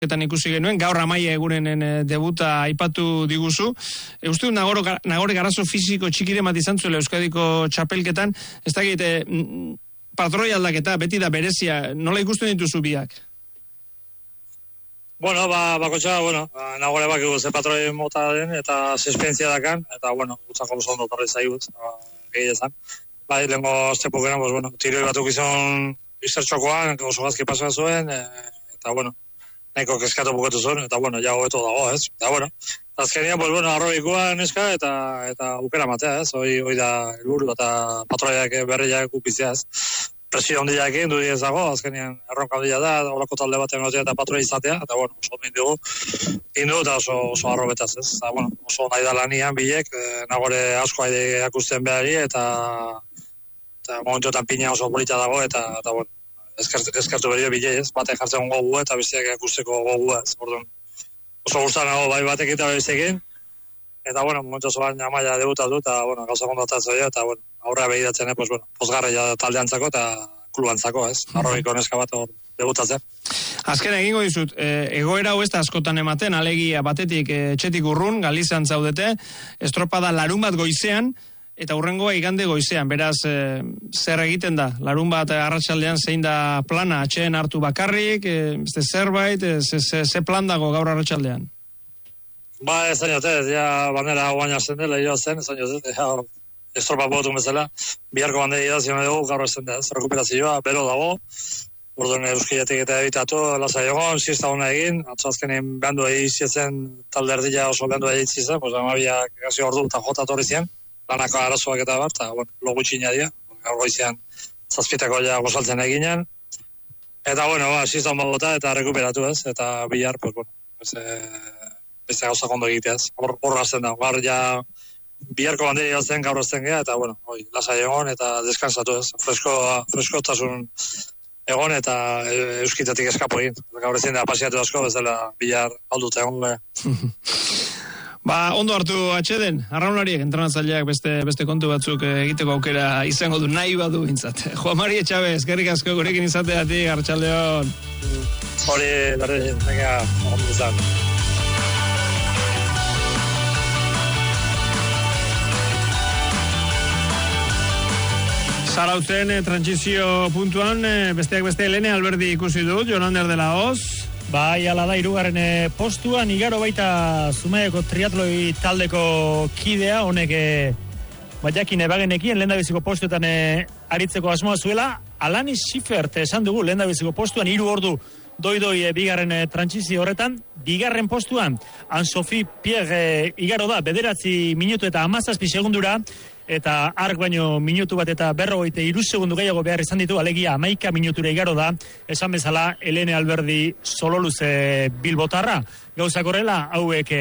Etan ikusi genuen, gaur Amaia Egurenen debuta aipatu diguzu. Uste dut Nagore garazo fisiko txikire bat izan zuela Euskadiko txapelketan, ez dakit, patroi aldaketa, beti da berezia, nola ikusten dituzu biak? Bueno, bakotxa, Nagore bakigu ze patroi mota den, eta esperientzia dakan, eta, gutzako oso ondo torri zaigut, gehi ezan. Bai, lehenko estepukena, tiroi batuk izan izertxokoan, oso gazki pasan zuen, eta, nahiko keskatu bukatu zuen, eta, ja hobeto dago, ez? Eta, azkenia, arrobikoa neska, eta ukera matea, ez? Hoi da helburu eta patroiak berriak upizia, ez? Presio handiak egin du ezago, azkenean erronka handia da, horako talde batean gotea eta patroi izatea, eta, oso mindugu, indu eta oso arrobetaz, ez? Eta, oso nahi da lanian bilek, Nagore asko haide akusten behari, eta momentuetan pina oso polita dago, eta eskertu berio bile, ez? Batek jartzen gogu eta besteak akusteko gogu, ez? Orduan, oso gustan nago bai batek eta bestekin, eta, momentu oso baina Amaia debutatu, eta, gauza kontatzen zoia, eta, aurrea behiratzen, posgarra taldeantzako eta klubantzako, ez? Arrobiko neska bat debutatzen. Azken egingo dizut, egoera hau ez da askotan ematen, alegia batetik etxetik urrun, Galizan zaudete, estropada larun bat goizean, eta hurrengoa igande goizean, beraz, zer egiten da? Larun bat arratsaldean zein da plana, atxeen hartu bakarrik, zerbait, ze plan dago gaur arratsaldean? Ez zainotez, bandera guaina zen dela, zen, estropa botu bezala, biharko bandera idazioa dugu, gaur zen da, rekuperazioa, bero dago, orduan euskiletik eta editatu, lasai egon, siesta hona egin, azkenean behandu egizietzen talde erdila oso behandu egizietzen, amabiak gazi ordu eta jota torri zian, lanako arazoak eta bat, eta logu txina dira, gaur goizean zazpitako gozaltzen eginen, eta siesta hon bota eta rekuperatu ez, eta bihar, beste gauza kondo egiteaz, horra zen da, biharko bandera zen gaur zen geha, eta lasai egon eta deskansatu ez, freskotasun egon eta euskitatik eskapo egin, gaur zen da pasiatu asko, ez dela bihar alduta egon geha. Ondo hartu atxeden, arraunariek, entrenatzaileak beste kontu batzuk egiteko aukera izango du, nahi badu bintzat. Juan Mari Etxabe, eskerrik asko gurekin izateatik, arratsaldeon. Hori, venga, ondo izan. Zarautzen trantsizio puntuan, besteak beste Helene Alberdi ikusi dut, Jonander de la Hoz. Bai, ala da, 3. postuan, igaro baita Zumaiako triatloi taldeko kidea, honek jakin ebagenekien lehendabiziko postuetan aritzeko asmoa zuela, Alanis Schifert esan dugu lehendabiziko postuan, 3 ordu doi bigarren trantsizio horretan, bigarren postuan, Anne-Sophie Pierre igaro da, 9 minutu eta 17 segundura, eta ark baino minutu bat eta 43 segundu gehiago behar izan ditu, alegia 11 minutura igaro da, esan bezala Helene Alberdi Sololuze bilbotarra. Gauzak horrela, hauek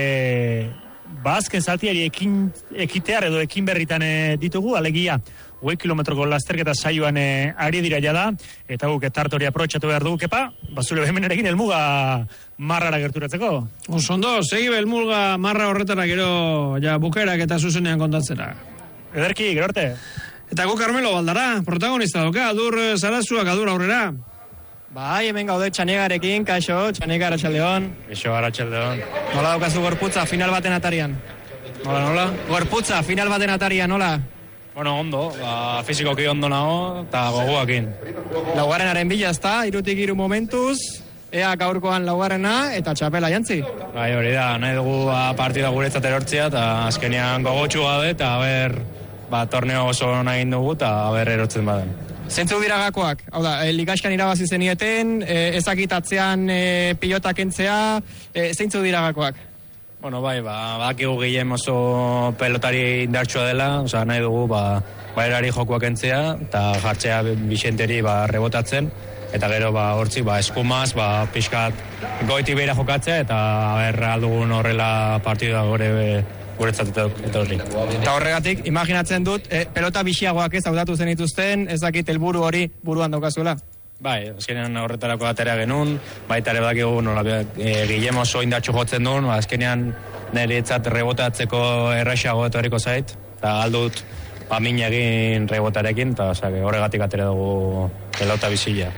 azken zaltiari ekitear edo ekin berritan ditugu, alegia 8 kilometroko lasterketa saioan ari dira jada, eta guk tartori aprotxatu behar dugu, kepa, zure behemenerekin helmuga marrara gerturatzeko. Osondo, segi helmuga marra horretara gero bukerak eta zuzenean kontatzera. Ederki, gero arte. Eta gu Carmelo Baldara, protagonista doka, adur Zarazuak, adur aurrera. Bai, hemen gaude Txanegarekin, kaixo, Txanega Arratsaldeon. Kaixo, Arratsaldeon. Nola daukazu gorputza final baten atarian? Nola? Gorputza final baten atarian, nola? Ondo, fizikoki ondo nago, eta goguakin. Laugarrenaren bila ezta, 3 momentuz, ea gaurkoan laugarrena eta txapela jantzi. Bai, hori da, nahi dugu partida guretzat erortzea, eta azkenean gogotxu gabe, eta torneo oso nahi dugu, eta erortzen baden. Zeintzuk dira gakoak? Hau da, ligaxkan irabazi zenieten, ezakitatzean pilotak entzea, zeintzuk dira gakoak? Bai, bakigu Guillem oso pelotari indartsua dela, nahi dugu, erari jokuak entzea, eta jartzea Bixenteri rebotatzen, eta gero hortzik eskumaz, pixkat goiti behira jokatzea, eta aldugun horrela partida guretzat eta horri. Eta horregatik, imaginatzen dut, pelota bixiagoak ez hautatu zenituzten, ez dakit helburu hori buruan daukazuela? Bai, azkenean horretarako atera genuen, baita ere bakigu Guillem oso indartsu jotzen duen, azkenean niretzat rebotatzeko erraixago etorriko zait, eta aldut min egin rebotarekin, eta horregatik atera dugu pelota bizila.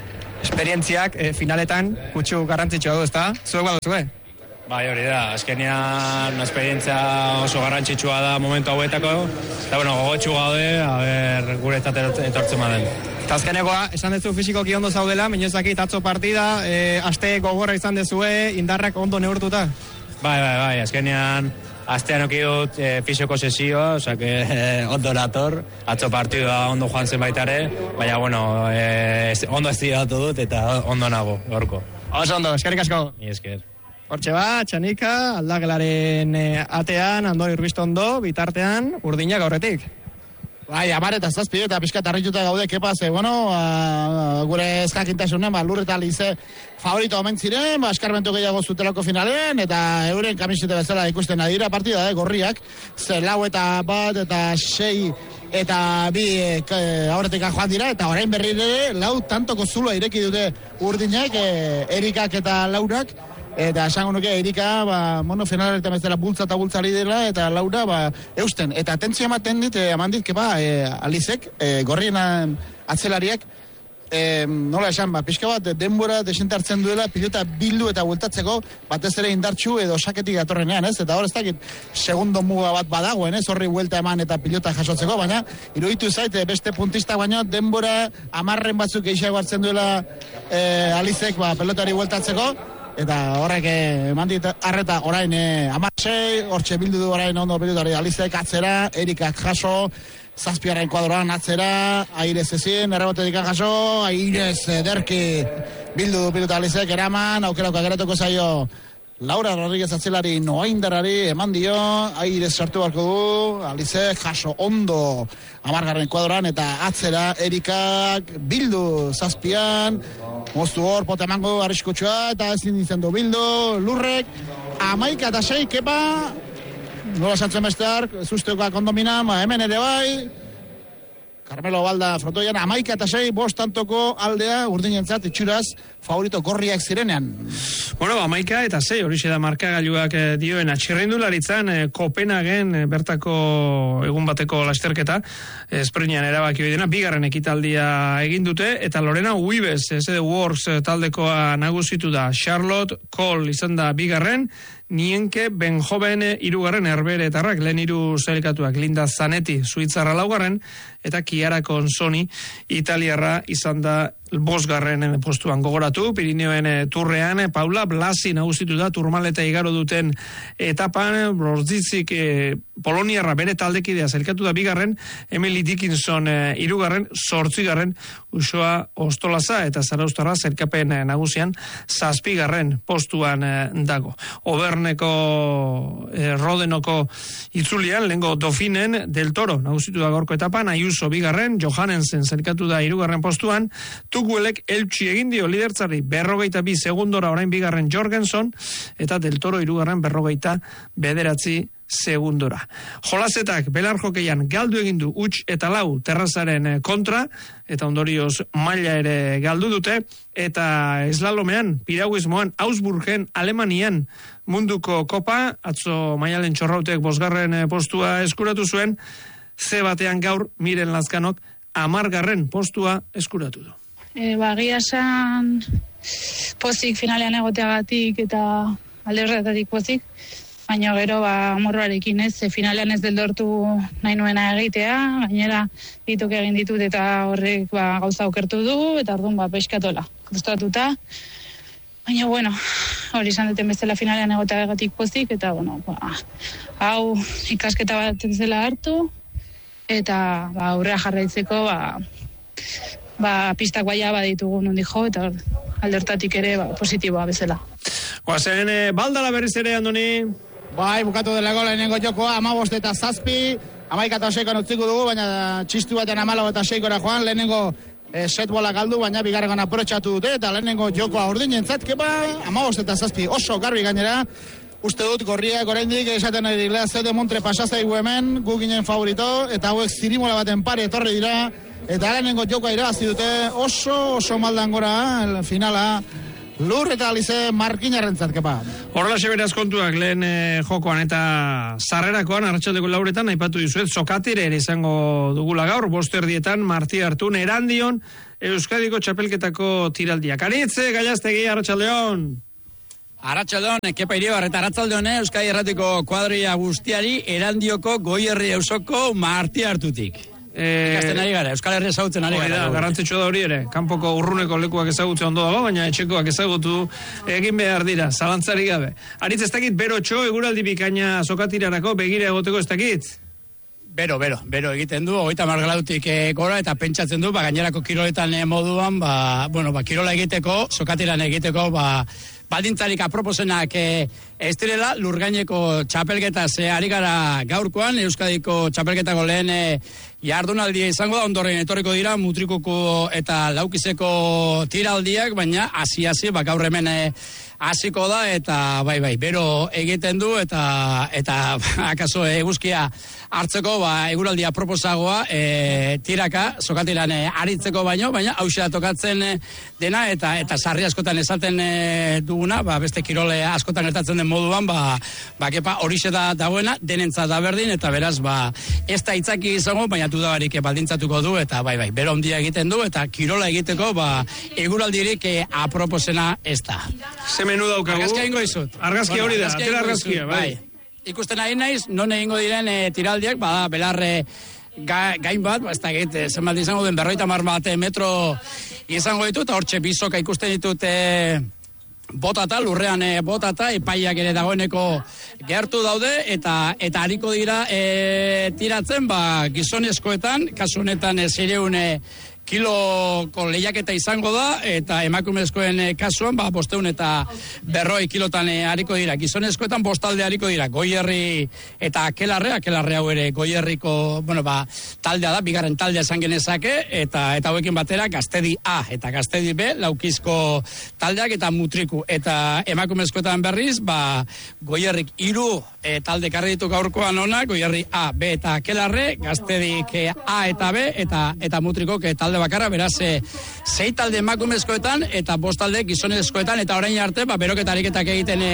esperientziak finaletan kutsu garrantzitsua du, ezta? Zuek baduzue? Bai, hori da, azkenean esperientzia oso garrantzitsua da momentu hauetako, eta gogotsu gaude, guretzat etortzen baden. Eta azkenekoa, esan dezu fisikoki ondo zaudela, minezakit atzo partida, aste gogorra izan dezue, indarrak ondo neurtuta? Bai, azkenean astean oki dut fisioko sesioa, osea que ondo nator, atzo partidua ondo joan zen baitare, baina ondo estiratu dut eta ondo nago, gorko. Oso ondo, eskerrik asko. Ni esker. Hortxe bat, Txanika, aldagelaren atean, Andoni Urbiztondo, bitartean, Urdinak aurretik. Bai, 10 eta 7 eta pixkat harrituta gaude, kepa, gure eskakintasunen, lur eta lize favorito omen ziren, eskarmentu gehiago zutelako finalean, eta euren kamisete bezala ikusten adira partida, gorriak, 4 eta 1 eta 6 eta 2 aurretik joan dira, eta orain berrire 4 tantoko zuloa ireki dute Urdinak, Erikak eta Laurak, eta esango nuke Erika, finalera bezala bultza eta bultzari dela, eta Laura, eusten. Eta atentzia ematen dit, kepa, Alizek, gorrien atzelariak, nola esan, pixka bat, denbora desentartzen duela, pilota bildu eta bueltatzeko, batez ere indartxu edo saketik datorrenean, ez? Eta hor ez dakit, segundo muga bat badagoen, ez? Horri buelta eman eta pilota jasotzeko, baina, iruditu zait, beste puntista baino, denbora 10 batzuk gehiago hartzen duela Alizek, pelotari bueltatzeko, eta horrek eman dit arreta orain 16, hortxe bildu du orain ondo pilotari Alizek atzera, Erikak jaso, 7. kuadroan atzera, Airez ezin, errebotetik jaso, Airez derki bildu du pilota Alizek, eraman, aukerauka geratuko zaio Laura Rodríguez atzelari noaindarari eman dio, Airez sartu barko du, Alizek jaso ondo 10. kuadroan, eta atzera Erikak bildu 7, moztu hor, pote emango arriskutxua, eta ezin izan du bildu, Lurrek, 11 eta 6, kepa, nola santzen bestear, zuzteuka kondomina, hemen ere bai, Carmelo Balda frotoian, 11 eta 6, 5 tantoko aldea, Urdinentzat, itxuraz, favorito gorriak zirenean. 11 eta 6, horixe da markagailuak dioen atxirrindularitzan, Kopenhagen bertako egun bateko lasterketa, esprinian erabaki dena, 2. ekitaldia egin dute, eta Lorena Uibes, SD Wars taldekoa nagusitu da, Charlotte Cole izan da 2. Nienke Benjoven 3. Herberetarrak, lehen 3 sailkatuak, Linda Zanetti, Suitzarra 4. eta Chiara Consoni, Italiarra izan da 5. postuan. Gogoratu, Pirineoen turrean, Paula Blasi nagusitu da, Turmaleta igaro duten etapan, Brozitzik Poloniarra bere taldekidea sailkatu da 2. Emily Dickinson 3. 8. Uxoa Ostolaza eta Zaraustarra sailkapen nagusian 7. postuan dago. Oberneko Rodenoko itzulian, lengo Dofinen Del Toro nagusitu da gaurko etapan, Ayuso 2. Johannesen sailkatu da 3. postuan, Tuguelek eltsi egin dio lidertzari 42 segundora orain 2. Jorgenson, eta Del Toro 3. 49 segundora. Jolasetak belar jokeian galdu egin du huts eta 4 Terrazaren kontra, eta ondorioz maila ere galdu dute, eta eslalomean, piragüismoan, Augsburgen, Alemanian munduko kopa, atzo Maialen Txorrautek 5. postua eskuratu zuen, C batean gaur Miren Lazkanok 10. postua eskuratu du. Gia esan pozik finalean egoteagatik eta alde horretatik pozik, baina gero morroarekin ez, finalean ez deldortu nahi nuena egitea, gainera dituk egin ditut eta horrek gauza okertu du, eta orduan peskatola, frustratuta. Baina, hori izan duten bezala finalean egoteagatik pozik, eta, hau ikasketa bat zela hartu, eta aurrea jarraitzeko, pistak baia ditugu nondi jo, eta aldertatik ere positiboa bezala. Guazen, baldala berriz ere, Andoni? Bai, bukatu dela lehenengo jokoa, 15 eta 7, 11 eta 6 utziko dugu, baina txistu baten 14 eta 6 joan, lehenengo setbola galdu, baina 2. aprotxatu dute, eta lehenengo jokoa Urdinentzat, 15 eta 7, oso garbi gainera, uste dut gorriak oraindik esaten ari dira, zede Montre pasazaigu hemen, gu ginen favorito, eta hauek zirimola baten pare etorri dira, eta lehenengo jokoa irabazi dute, oso maldan gora, finala, lur eta alize markinarrentzat, kepa. Horrela seberaz kontuak lehen jokoan eta sarrerakoan, arratsaldeko lauretan, aipatu dizuet, Sokatire ere izango dugula gaur, 5:00 Marti Hartun, Erandion, Euskadiko txapelketako tiraldiak. Aritze, Gallastegi, arratsaldeon. Arratsaldeon, Kepa Iribar eta arratsaldeon Euskadi Erratiko kuadrilla guztiari Erandioko Goierri auzoko Marti Hartutik. Ikasten ari gara, Euskal Herria ezagutzen ari gara. Garrantzitsua da hori ere, kanpoko urruneko lekuak ezagutzen ondo dago, baina etxekoak ezagutu egin behar dira, zalantzarik gabe. Aritz, ez dakit, berotxo, eguraldi bikaina Sokatirarako begira egoteko ez dakit? Bero egiten du, 30 gradutik gora eta pentsatzen du, gainerako kiroletan moduan, kirola egiteko, Sokatiran egiteko, baldintzarik aproposenak ez direla, lurgaineko txapelketa ari gara gaurkoan, Euskadiko txapelketako lehen jardunaldia izango da, ondoren etorriko dira mutrikuko eta laukizeko tiraldiak, baina hasi gaur hemen hasiko da, eta bero egiten du, eta akaso eguzkia hartzeko, eguraldia proposagoa, tiraka, Sokatiran aritzeko baina hausia tokatzen dena, eta sarri askotan esaten duguna, beste kirole askotan gertatzen den moduan, Kepa horixe da dagoena, denentzat da berdin, eta beraz, ez da itzaki izango, baina dudabarik baldintzatuko du, eta bero ondia egiten du, eta kirola egiteko, eguraldirik aproposena ez da. Ze menu daukagu? Argazkia ingo izut. Argazkia hori da, atera argazkia, bai. Ikusten ari naiz, non egingo diren tiraldiak, belarre gain bat, ez da egite, zenbat izango den 50 metro izango ditut, eta hortxe bizoka ikusten ditut botata, lurrean botata, epaiak ere dagoeneko gertu daude, eta hariko dira tiratzen, gizonezkoetan, kasu honetan 600 kiloko lehiaketa izango da, eta emakumezkoen kasuan, 500 eta 100 kilotan hariko dira. Gizonezkoetan 5 talde hariko dira, Goierri eta Akelarre hau ere Goierriko, taldea da, bigarren taldea esan genezake, eta hauekin batera Gaztedi A eta Gaztedi B, laukizko taldeak eta mutriku. Eta emakumezkoetan berriz, Goierrik 3 talde karri ditu gaurkoan ona, Goierri A, B eta Akelarre, Gaztedik A eta B, eta mutrikok talde bakarra, beraz, 6 talde emakumezkoetan eta 5 talde gizonezkoetan, eta orain arte, beroketa ariketak egiten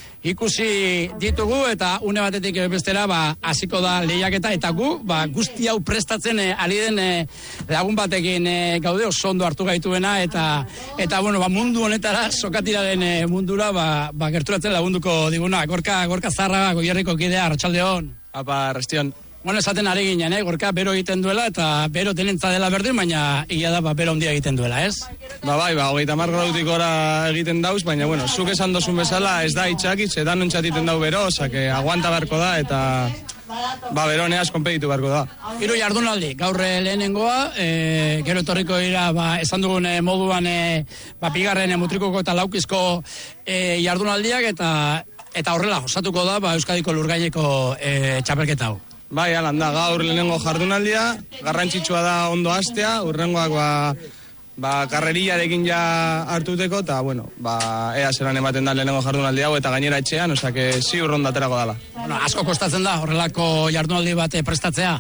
ikusi ditugu, eta une batetik bestera, hasiko da lehiaketa, eta gu, guzti hau prestatzen ari den lagun batekin gaude, oso ondo hartu gaituena, eta mundu honetara, Sokatiraren mundura, gerturatzen lagunduko diguna. Gorka Zarraga, Goierriko kidea, arratsaldeon. Apa, arrastion. Esaten ari ginen, Gorka bero egiten duela, eta bero denentza dela berdin, baina ia da, bero ondia egiten duela, ez? 30 gradutik gora egiten dauz, baina, zuk esan dozun bezala, ez da itxakitz, edan ontsat egiten dau bero, aguanta beharko da, eta bero neaz konpeditu beharko da. 3 jardunaldi, gaur lehenengoa, gero etorriko dira, esan dugun moduan, bigarren mutrikoko eta laukizko jardunaldiak, eta horrela, osatuko da, Euskadiko lurgaineko txapelketa hau. Alan da, gaur lehenengo jardunaldia, garrantzitsua da ondo hastea, urrengoak karreriarekin ja hartuteko, eta ea zelan ematen da lehenengo jardunaldi hau, eta gainera etxean, ziur ondo aterako dala. Asko kostatzen da, horrelako jardunaldi bat prestatzea?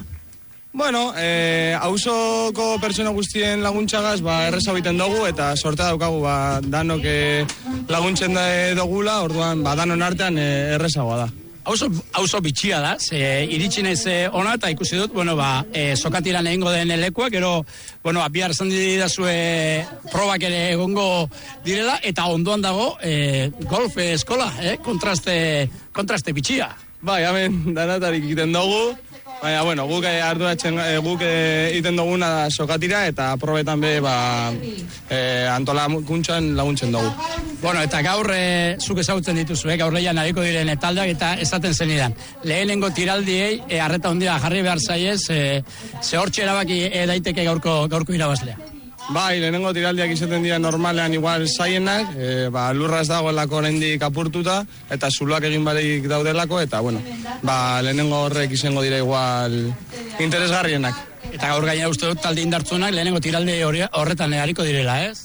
Auzoko pertsona guztien laguntzagaz, erreza biten dugu, eta sortea daukagu, danok laguntzen dugula, orduan, danon artean errezagoa da. Auzo bitxia da, iritsi naiz ona, eta ikusi dut, Sokatiran egingo den lekuak, gero, bihar esan didazue probak ere egongo direla, eta ondoan dago golf eskola, kontraste bitxia. Hemen danatarik egiten dugu, baina, guk arduratzen, guk egiten duguna Sokatira, eta probetan antolakuntzan laguntzen dugu. Eta gaur, zuk ezagutzen dituzu, gaur lehian hariko diren taldeak, eta esaten zenidan. Lehenengo tiraldiei, arreta hondia jarri behar zaiez, ze hortxe erabaki daiteke gaurko irabazlea. Lehenengo tiraldiak izaten dira normalean igual zaienak, lurra ez dagoelako oraindik apurtuta, eta zuloak egin barik daudelako, eta lehenengo horrek izango dira igual interesgarrienak. Eta gaur gaina uste dut talde indartzunak lehenengo tiraldi horretan hariko direla, ez?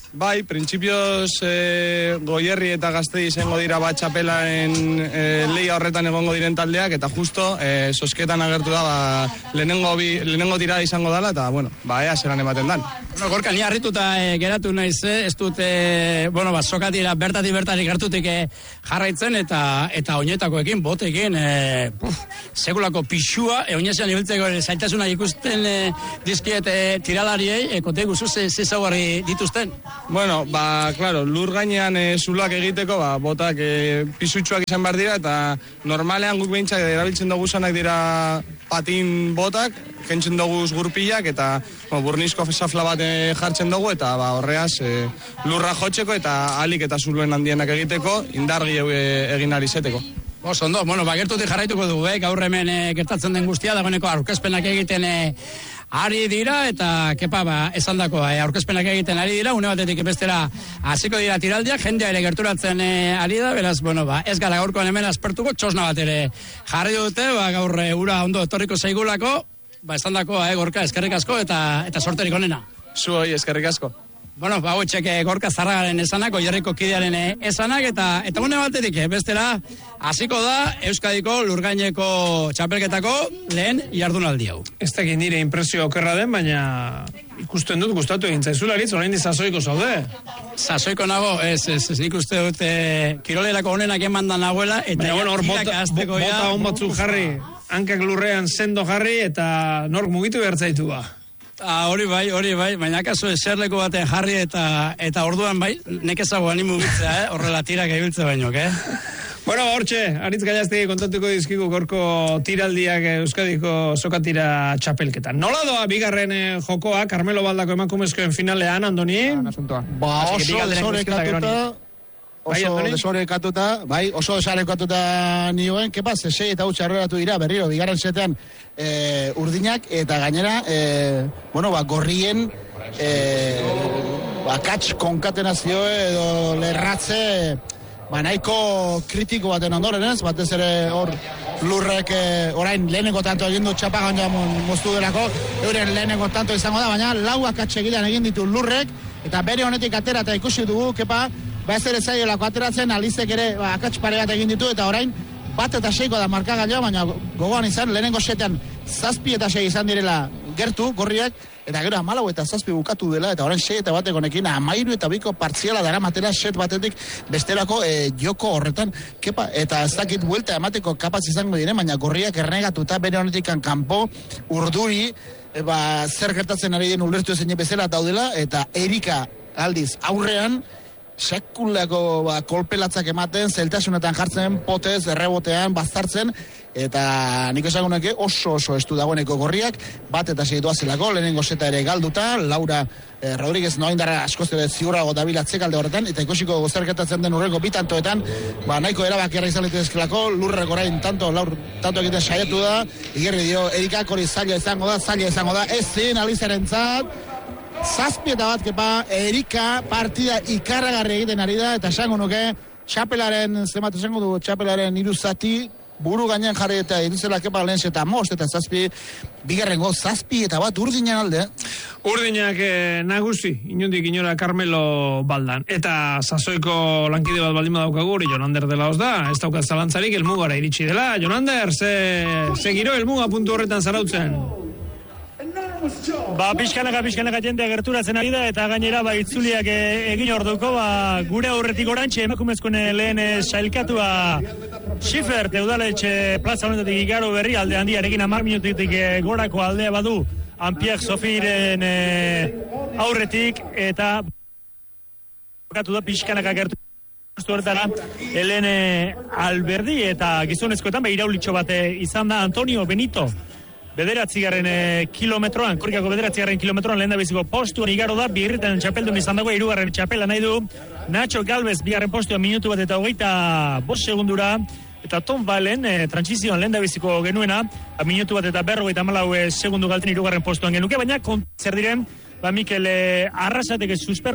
Bai, printzipioz Goierri eta Gaztei izango dira bat txapelaren lehia horretan egongo diren taldeak, eta justo sosketan agertu da lehenengo tira izango dela, eta bueno, ea zelan ematen dan. Bueno, Gorka, ni harrituta geratu naiz, ez dut, sokatira bertatik gertutik jarraitzen, eta oinetakoekin, botekin, segulako pixua, oinezean ibiltzeko zailtasuna ikusten dizkiet tiralariei, kote guzu zezaugarri dituzten. Bueno, claro, lur gainean zuloak egiteko, botak pisutsuak izan behar dira, eta normalean guk behintzak erabiltzen dugu zanak dira patin botak, kentzen dugu gurpilak, eta burnizko safla bat jartzen dugu, eta horreaz lurra jotzeko, eta alik eta zuluen handienak egiteko, indargi egin ari zeteko. Ondo, gertutik jarraituko dugu, gaur hemen gertatzen den guztia, dagoeneko aurkezpenak egiten ari dira, eta esandako aurkezpenak egiten ari dira, une batetik bestera hasiko dira tiraldiak, jendea ere gerturatzen ari da, beraz, ez gara gaurkoan hemen aspertuko, txosna bat ere jarri dute, gaur ura ondo etorriko zaigulako, esandako, Gorka, eskerrik asko, eta sorterik onena. Zuoi, eskerrik asko. Hauetxek Gorka Zarragaren esanak, Goierriko kidearen esanak, eta une batetik, bestera, hasiko da Euskadiko lurgaineko txapelketako lehen jardunaldi hau. Ez tekin nire impresio okerra den, baina ikusten dut gustatu egin zaizularitz, orain sasoiko zaude. Sasoiko nago, ez, nik uste dut kirolerako honenak emandan nagoela, eta bota hon batzuk jarri, hankak lurrean sendo jarri, eta nork mugitu behartzaitu ba. Hori bai, baina akaso eserleko baten jarri eta orduan bai, nekezago animu gitzea, horrela tirak ebiltze baino, hortxe, Aritz Gallastegi kontatuko dizkigu gorko tiraldiak Euskadiko sokatira txapelketan. Nola doa bigarren jokoa, Carmelo Baldako emakumezkoen finalean, Andoni? Oso desorekatuta nioen, kepaz, 6 eta 8 arreratu dira, berriro, bigarren setean urdinak, eta gainera, gorrien akats konkatenazio edo lerratze, nahiko kritiko baten ondoren ez, batez ere hor lurrek orain lehenengo tanto egin du txapagan ja moztu delako, euren lehenengo tanto izango da, baina lau akats egilean egin ditu lurrek, eta bere honetik atera eta ikusi dugu, kepa, ez ere zaiolako ateratzen, Alizek ere akats pare bat egin ditu, eta orain bat eta 6 da markagailua, baina gogoan izan, lehenengo setean 7 eta 6 izan direla gertu, gorriak, eta gero 14 eta 7 bukatu dela, eta orain 6 eta batekonekin 13 eta 2 partziala dara matera set batetik bestelako joko horretan, kepa, eta ez dakit buelta emateko kapaz izango diren, baina gorriak ernegatuta bere honetik kanpo urduri, zer gertatzen ari den ulertu ezen bezala daudela, eta Erika aldiz aurrean, sekulako kolpelatzak ematen, zeltasunetan jartzen, potez, errebotean, bazartzen, eta nik esaguneke oso estu dagoeneko gorriak, bat eta 6 doazelako, lehenengo seta ere galduta, Laura Rodríguez noaindarra askoz ziurrago dabilatzek alde horretan, eta ikusiko gozerketatzen den urreko bitantoetan, nahiko erabakiarra izan litezkelako, lurrek orain tanto egiten saiatu da, igerri dio, Erikak hori zaila izango da, ez zin Alizaren zat, 7 eta bat kepa, Erika partida ikarragarri egiten ari da, eta esango nuke, txapelaren 3 zati, buru gainean jarri eta irizela kepa lehen eta 5 eta 7, bigarrengo 7 eta bat urdinen alde. Urdinak nagusi, inundik inora Carmelo Baldan. Eta sasoiko lankide bat baldin badaukagu hori Jonander dela da, ez daukat zalantzarik elmugara iritsi dela. Jonander, ze giro elmuga puntu horretan zarautzen? Pixkanaka jendea gerturatzen ari da, eta gainera itzuliak egin orduko, gure aurretik orantxe emakumezkoen lehen sailkatua Schiffer Teudaletxe plaza honetatik igaro berri alde handiarekin 10 minututik gorako aldea badu Anpiak Sofiren aurretik, eta bukatu da pixkanaka gertu horretan Helene Alberdi, eta gizonezkoetan iraulitxo bat izan da Antonio Benito. 9. kilometroan, korrikako 9. kilometroan lehen da biziko postuan igaro da, birritan txapeldun izan dago, 3. txapela nahi du, Nacho Galvez 2. postuan minutu bat eta 25 segundura, eta Tom Valen, trantsizioan lehen da biziko genuena, minutu bat eta 54 segundu galten 3. postuan genuke, baina zer diren, Mikel Arrasateke susper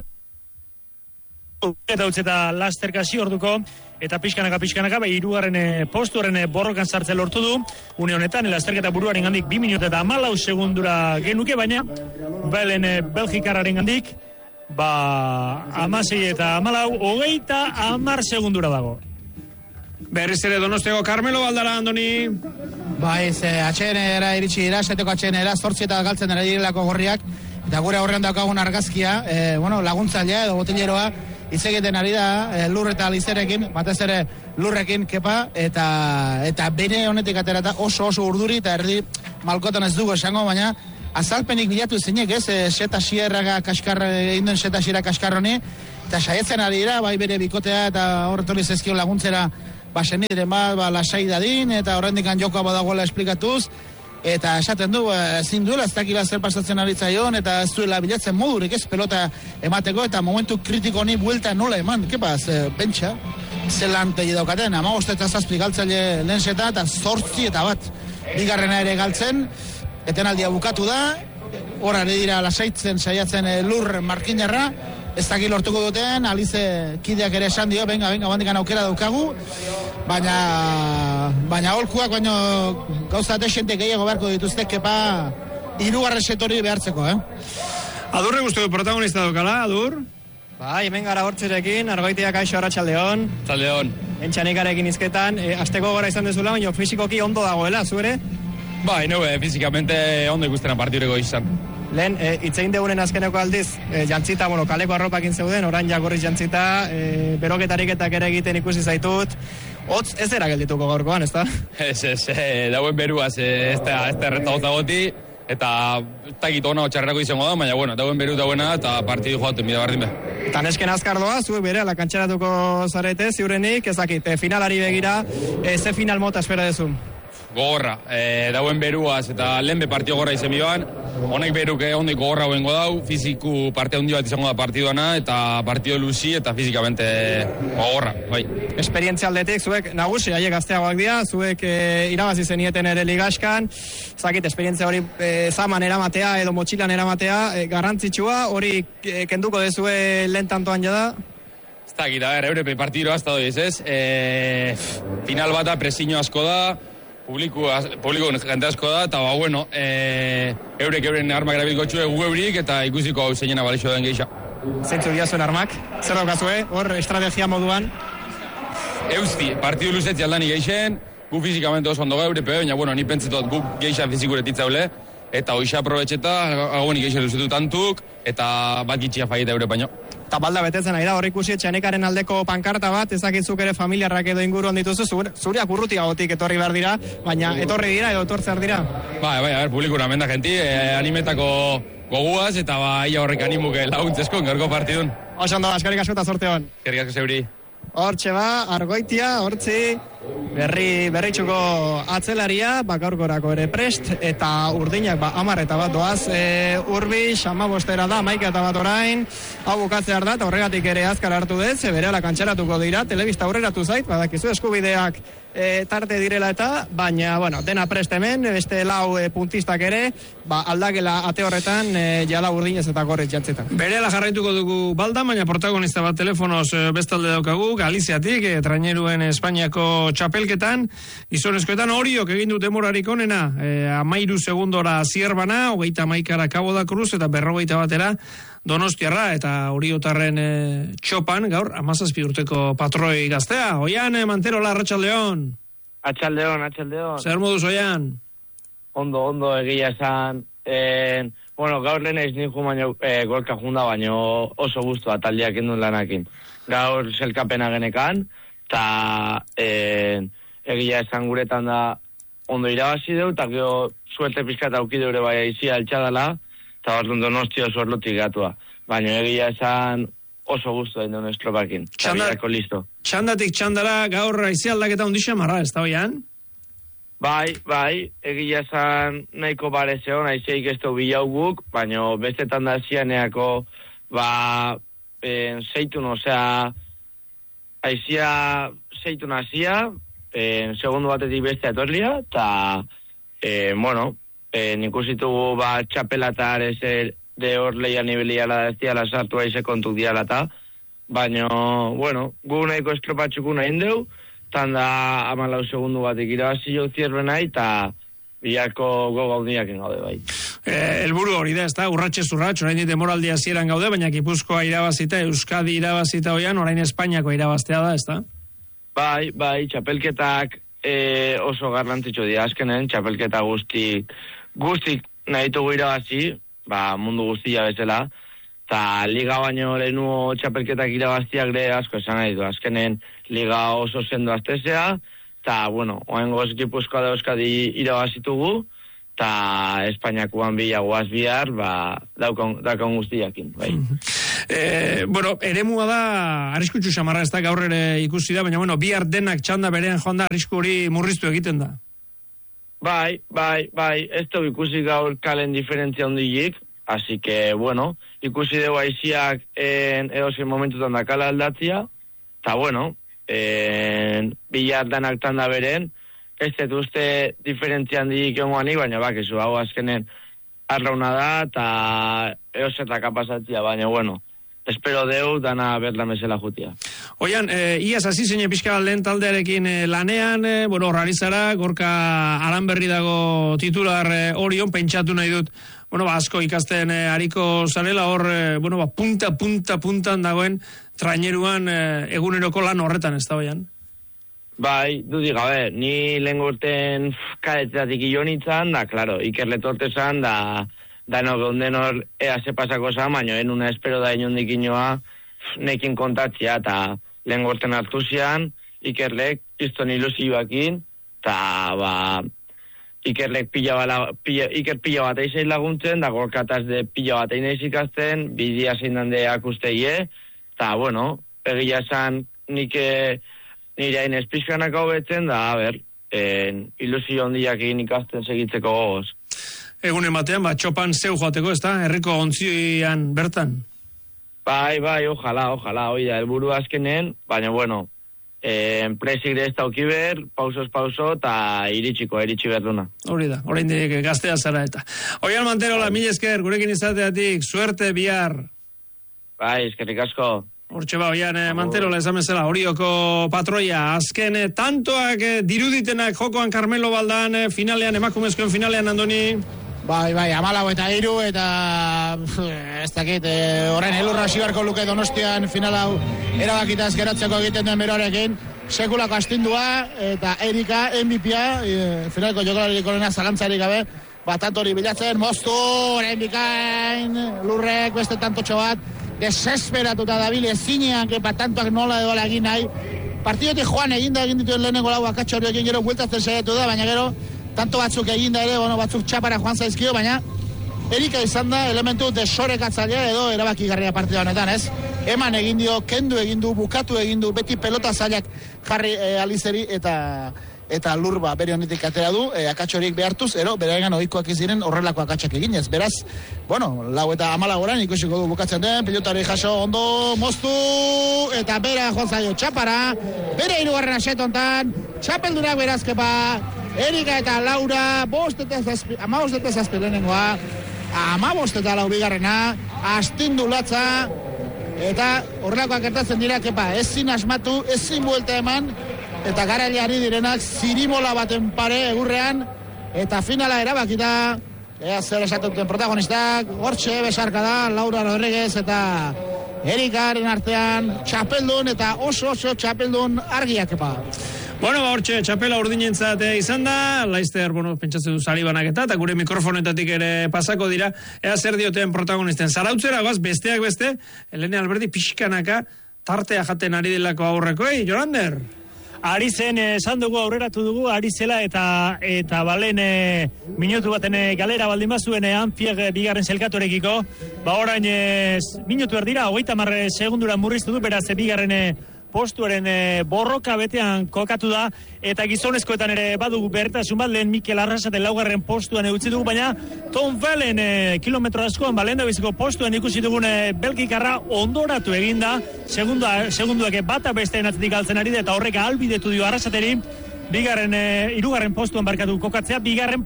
eta utzeta lasterkasi orduko, eta pixkanaka, 3. postuaren borrokan sartzen lortu du, une honetan, lasterketa buruaren gandik 2 minutu eta 14 segundura genuke, baina Belen Belgikarraren gandik 16 eta 14, 30 segundura dago. Berriz ere Donostiako Carmelo Baldara, Andoni. Atxenera iritsi dira, seteko atxenera, 8 eta galtzen dira direlako gorriak, eta gure aurrean daukagun argazkia, laguntzailea edo botileroa, hitz egiten ari da, lur eta lizerekin, batez ere lurrekin, kepa, eta bere honetik aterata oso urduri, eta erdi malkotan ez dugu esango, baina azalpenik bilatu zeinek, seta xierraga kaskarra, egin seta xierra kaskarroni, eta saietzen ari dira, bai bere bikotea, eta horretori zezkion laguntzera, senideren lasai dadin, eta horrendikan jokoa badagoela esplikatuz, eta esaten du, ezin duela, ez dakila zer pasatzen ari zaion, eta ez duela bilatzen modurik, ez pelota emateko, eta momentu kritiko honi buelta nola eman, kepaz, pentsa, zelan tegi daukaten, 15 eta 7 galtzaile lehen seta, eta 8 eta 1, bigarrena ere galtzen, etenaldia bukatu da, hor ari dira lasaitzen, saiatzen lur markinarra, ez dakil lortuko duten, Alize kideak ere esan dio, venga, bandikan aukera daukagu, baina holkuak, baina gauza desente gehiago beharko dituzte, kepa hirugarren setori behartzeko, Adurre guztu protagonista daukala, Adur? Hemen gara hortzerekin, Argoitia kaixo Arratsaldeon. Arratsaldeon. Entxanikarekin izketan, asteko gora izan dezula, baina fisikoki ondo dagoela, zu ere? Fizikamente ondo ikustena partidureko izan. Lehen, itzein degunen azkeneko aldiz, jantzita, kaleko arropakin zeuden, orain jagorriz jantzita, beroketariketak ere egiten ikusi zaitut. Hotz, ez era geldituko gaurkoan, ez da? Ez, dauen beruaz, ez da erreta goti, eta takit ona txarrako izango da, baina, dauen beru dauena, eta partidu joaten bide bardin behar. Eta nesken azkar doa, zuek bere, alakantxeratuko zarete, ziurenik, ezakit, finalari begira, ze final mota espera dezun? Gogorra, dauen beruaz eta lehenbe partio gorra izen bioan, honek beruk ondik gogorra bengo dau, fiziku parte handi bat izango da partiduana, eta partido luzi eta fizikamente gogorra, bai. Esperientzia aldetik, zuek nagusi, haiek gazteagoak dira, zuek irabazi zenieten ere ligaskan, zakit, esperientzia hori zaman eramatea edo motxilan eramatea, garrantzitsua, hori kenduko dezue lehen tantoan jada? Ez da, gira, Eurepe partidua hasta doiz, ez? Final bata presiño asko da, publiko jente asko da, eta eurek euren armak erabilko txue eurik, eta ikusiko hau zeinena balixo den geisha. Zeintzu dira zuen armak? Zer daukazue, hor estrategia moduan? Eusti, partidu luzetzi aldani geixen, gu fizikamente oso ondo Eurepe, baina, ni pentsetot gu geixa fizikuretitzaule, eta hoxa aprobetxeta, agonik geixen luzetu tantuk, eta bat gitxia fagita Eurepaino. Eta balda betetzen ari da, hor ikusi Etxanekaren aldeko pankarta bat, ezakitzuk ere familiarrak edo inguruan dituzu, zuriak urrutiagotik etorri behar dira, baina etorri dira edo etortzear dira? Publikura menda genti, animetako goguaz, eta ia horrek animuke laguntzesko, gaurko partidun. Oso ondo, eskerrik asko eta sorte hon. Eskerrik asko zeuri. Hortxe Argoitia, hortzi, berritxuko atzelaria, gaurkorako ere prest, eta urdinak 10 eta bat doaz, urbi, 15 da, 11 eta bat orain, hau bukatzear da, eta horregatik ere azkar hartu dez, berehala kantxeratuko dira, telebista aurreratu zait, badakizu eskubideak tarte direla eta, baina, dena prest hemen, beste lau puntistak ere, aldakela ate horretan, jala urdinez eta gorriz jantzetan. Berehala jarraituko dugu balda, baina protagonista bat telefonoz bestalde daukagu, Galiziatik, traineruen Espainiako txapelketan, gizonezkoetan horiok egin dut demorarik onena, 13 segundora Zierbana, 31 Cabo da Cruz, eta 41 batera Donostiarra, eta horiotarren txopan, gaur, 17 urteko patroi gaztea. Oian, Manterola, Arratsaldeon. Atxaldeon. Zer moduz, Oian? Ondo, egia esan. Gaur lehen ez ninju baino golka junda, baino oso guztu ataldiak endun lanakin. Gaur selkapena genekan, eta egia esan guretan da ondo irabazi deu, eta gero suerte pizkata aukide ere bai aizia altxadala, eta bat Donosti oso erlotik gatua. Baina egia esan oso guztu da induen estropakin. Txandatik txandara gaur aizia aldaketa ondixia marra, ez da Oian? Bai, egia esan nahiko barezeon, aizeik ez du bilauguk, baina bestetan da zianeako, zeitun, aizia zeitun azia, segundu batetik bestea etorlia, eta, nik usitugu txapelatar de hor leian nibeliala ez diala sartu aize kontuk diala eta, baina, gu nahiko estropatxuku nahi indeu, tan da 14 segundu batek irabazi jo Zierbena eta biako gogaundiak engaude bai. Helburu hori da, ezta? Urratsez urrats, orain denboraldi hasieran gaude, baina Gipuzkoa irabazita, Euskadi irabazita hoian, orain Espainiako irabaztea da, ezta? Bai, txapelketak oso garrantzitsu dira, azkenen, txapelketa guztik nahi dugu irabazi, mundu guztia bezala, eta liga baino lehenu txapelketak irabaztiak ere asko esan nahi du, azkenen liga oso sendo aztezea, eta, oengoz Gipuzkoa da Euskadi irabazitugu, eta Espainiakoan bilagoaz bihar, daukon guztiakin, bai. Eremua da, arriskutsu xamarra ez da gaur ere ikusi da, baina, bihar denak txanda berean joan da, arrisku hori murriztu egiten da. Bai, ez dugu ikusi gaur kalen diferentzia hondilik, así que, ikusi dugu aiziak edozen momentutan da kala aldatzia, eta, bihar denak txanda beren, ez dut uste diferentzia handik egonguanik, baina bakizu, hau azkenen arrauna da, eta eosetaka pasatzia, baina, espero deu, dana berla mesela jutia. Oian, iaz hasi zein pixka lehen taldearekin lanean, horrarizara, Gorka Aranberri dago titular Orion, pentsatu nahi dut, asko ikasten hariko zarela, hor, puntan dagoen traineruan eguneroko lan horretan, ez da, Oian? Bai, dudik gabe, ni lehen urten kadetzeratik ionitzan, da, klaro, Ikerle tortezan, da no geunden hor ze pasako zan, baina enuna espero da inondik inoa nekin kontatzia, eta lehen urten hartu zian, Ikerlek izton ilusioakin, eta Ikerlek Iker pila bat eiz laguntzen, da Gorkataz de pila bat eiz ikasten, bidia zein dande akusteie, eta, egia esan nire hain espizkanak hau betzen, da, ilusio hondiak egin ikasten segitzeko gogoz. Egun ematean, txopan zeu joateko, ez da? Herriko ontzioan bertan? Bai, ojala, hoi da, helburu azkenen, baina, presik ez dauki ber, pauso, eta iritsi berduna. Hori da, orain direk gaztea zara eta. Oian Manterola, mil esker, gurekin izateatik, suerte bihar. Bai, eskerrik asko. Hortxe Oian Manterola ezamezela, Orioko patroia, azken tantoak diruditenak jokoan Carmelo Baldan, finalean, emakumezkoen finalean, Andoni? Bai, 14-3, eta ez dakit, horren elurra sibarko luke Donostian final hau erabakita geratzeko egiten den beroarekin, sekulako astindua, eta Erika MVP-a, finaleko jokolariko lehena zalantzarik gabe, tantori bilatzen, moztu, orain bikain, lurrek, beste tantotxo bat, desesperatuta dabil ezinean, tantoak nola edola egin nahi, partidotik joan egin dituen lehenengo lau akatxo hori egin gero bueltatzen saiatu da, baina gero tanto batzuk eginda ere, batzuk txapara joan zaizkio, baina Erika izan da elementu desorekatzailea edo erabakigarria partida honetan, ez? Eman egin dio, kendu egin du, bukatu egin du, beti pelota zailak jarri Alizeri eta lur bere honetik atera du, akatxorik behartuz, bere egan ohikoak iziren horrelako akatxak eginez. Beraz, 4:14 ikusiko du bukatzen den, pilotari jaso ondo moztu, eta bera joan zaio txapara, bere 3. asetontan, txapeldurak berazkepa, Erika eta Laura, 15-7 lehenengoa, 15-4 bigarrena, astindu latza, eta horrelakoak gertatzen dira, ezin asmatu, ezin buelta eman, eta garaileari direnak zirimola baten pare egurrean, eta finala erabakita, zer esatuten protagonistak, hortxe besarka da, Laura Rodríguez eta Erikaren artean, txapeldun eta oso txapeldun argiak Hortxe, txapela urdinentzat izan da, Laizter, pentsatzen du salibanak eta gure mikrofonetatik ere pasako dira, ea zer dioten protagonisten. Zarautzera goaz, besteak beste, Elene Alberdi pixkanaka tartea jaten ari delako aurrekoei, Jolander? Ari zen, esan dugu, aurreratu dugu, ari zela eta balen minutu baten galera baldin bazuen Anfieg bigarren zelkaturekiko, orain minutu erdira, 30 segundura murriztu du, beraz bigarren postuaren borroka betean kokatu da, eta gizonezkoetan ere badugu bertasun bat, lehen Mikel Arrasaten 4. postuan utzi dugu, baina Tom Valen kilometro askoan lehen da biziko postuan ikusi dugun belgikarra ondoratu eginda, segunduak bata besteen atzetik galtzen ari da, eta horrek albidetu dio Arrasateri, hirugarren postuan barkatu kokatzea, bigarren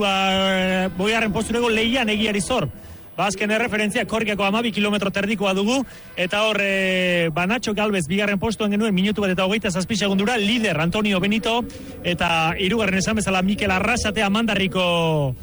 posturego lehian egiari zor. Azken referentzia Korriako 12 kilometro terdikoa dugu, eta hor Nacho Galvez bigarren postuan genuen minutu bat eta 27 segundura, lider Antonio Benito, eta hirugarren esan bezala Mikel Arrasate Amandarriko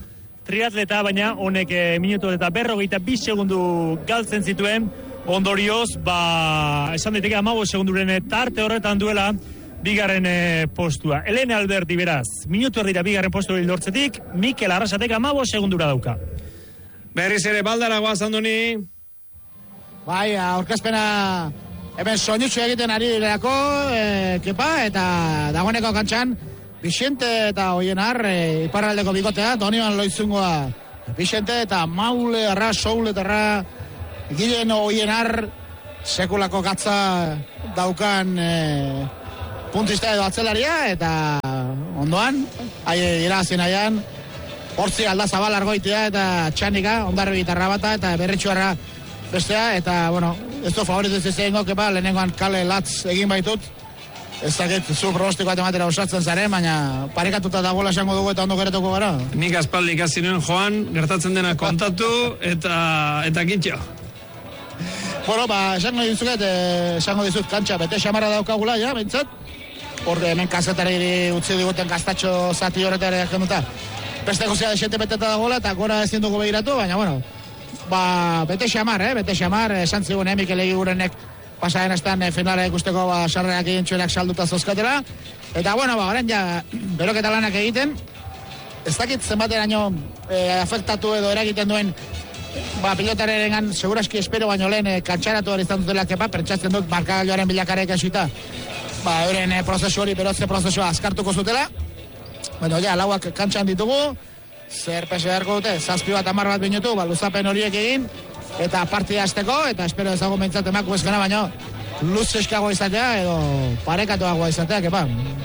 triatleta, baina honek minutu eta 42 segundu galtzen zituen, ondorioz, esan daiteke 15 segunduren tarte horretan duela bigarren postua. Elena Alberti beraz, minutu erdira bigarren postu lortzetik, Mikel Arrasatek 15 segundura dauka. Berriz ere baldara goaz, Andoni. Bai, aurkezpena hemen soinutxu egiten ari direlako, kepa, eta dagoeneko kantxan, Vicente eta Oienar, iparraldeko bikotea, Donioan Loizungoa, Vicente eta Maule, Arra, Soule, eta Arra, Gilen Oienar, sekulako gatza daukan puntista edo atzelaria, eta ondoan, irazien aian, hortzi Aldazabal Argoitia eta Txanika, Ondarri gitarra bata, eta Berritxuarra bestea, eta, bueno, ez du favorituz izango, kepa, lehenengoan kale latz egin baitut, ez dakit zu pronostikoa tematera osatzen zaren, baina parekatuta dagoela esango dugu eta ondo geratuko gara. Nik aspaldi ikasi nuen Joan, gertatzen dena kontatu eta kitxo. Bueno, esango dizut kantxa, bete xamarra daukagula, ja, bintzat. Horde hemen kasetari utzi diguten gaztatxo zati horretara jakenduta. Beste guzia desente beteta dagoela eta gora ezin dugu begiratu, baina, bueno, bete xamar, esan zigun, Mikel Egigurenek pasaren estan finala ikusteko sarrerak egin txuenak salduta zozkatela. Eta, bueno, orain ja, beroketa lanak egiten, ez dakit zenbateraino afektatu edo eragiten duen pilotarerengan seguraski espero baino lehen kantxaratu hori izan dutela kepa, pentsatzen dut markagailuaren bilakarek esuita euren prozesu hori, berotze prozesua askartuko zutela. Bueno, ja, lauak kantxan ditugu, zer peso beharko dute, 7 bat 10 bat minutu, luzapen horiek egin, eta partida azteko, eta espero ezagun behintzat emako ezkena, baina luzeskagoa izatea, edo parekatuagoa izatea, kepa.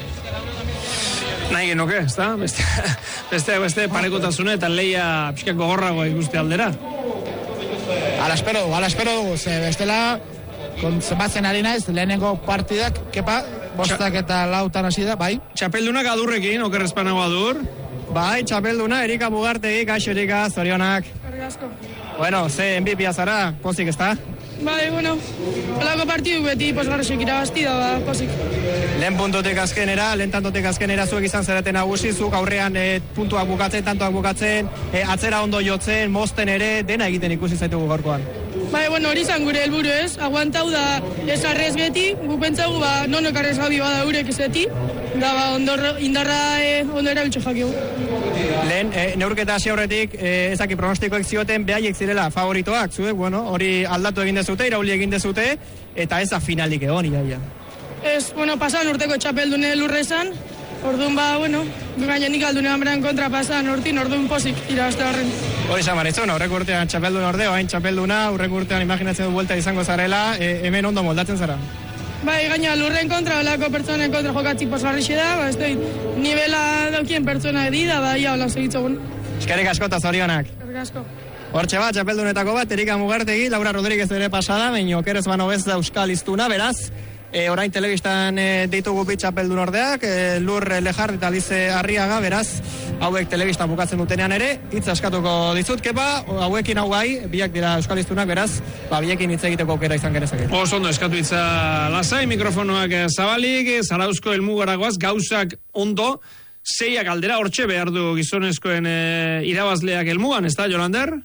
Nahi genuke, ez da? Beste parekotasune eta leia pixka gogorragoa ikuste aldera. Ala espero dugu, ze bestela, zenbatzen ari naiz, lehenengo partidak, kepa, 5 eta 4 hasi da, bai. Txapeldunak adurrekin, okerrezpanago adur. Bai, txapelduna, Erika Mugartegi, kaixo Erika, zorionak. Asko. Bueno, ze MVP zara, pozik, ez da? Bai, bueno, holako partidu beti posgarrosek irabazti da, pozik. Lehen puntotek azkenera, lehen tantotek azkenera zuek izan zeraten nagusi, zuk aurrean puntuak bukatzen, tantoak bukatzen, atzera ondo jotzen, mozten ere, dena egiten ikusi zaitugu gaurkoan. Bai, bueno, hori izan gure helburu ez, aguantau da esarrez beti, gupentzagu, nonok arrez gabi bada urek izeti, da, indarra ondo erabiltxo jakigu. Lehen, neurketa hasi horretik, ezaki pronostikoek zioten, behaiek zirela favoritoak, zuek, bueno, hori aldatu egin dezute, irauli egin dezute, eta ez finalik egon, iraia. Ez, bueno, pasan urteko txapeldune lurre esan, orduan bueno, gainenik aldunean beran kontra pasan orduan pozik irabazte horren. Hori zamaritzen, aurreko urtean txapeldun ordeo, hain txapelduna, aurreko urtean imaginatzen du buelta izango zarela, hemen ondo moldatzen zara. Bai, gaina lurren kontra, olako pertsonen kontra jokatzik posgarrixe da, ez dut, nivela daukien pertsona edida, ia hola segitzogun. Eskerrik asko eta zorionak. Eskerrik asko. Hortxe bat, txapeldunetako bat, Erika Mugartegi, Laura Rodríguez ere pasada, baina okerez bano bez da euskal iztuna, beraz, orain telebistan ditugu bit txapeldun ordeak, Lur Lejar eta Alize Arriaga, beraz, hauek telebistan bukatzen dutenean ere, hitz askatuko dizut, kepa, hauekin hau gai, biak dira euskal iztunak, beraz, biekin hitz egiteko aukera izan genezake. Ondo, eskatu hitza lasai, mikrofonoak zabalik, Zarauzko helmugaragoaz, gauzak ondo, 6 galdera hortxe behar du gizonezkoen irabazleak helmugan, ez da, Jolander?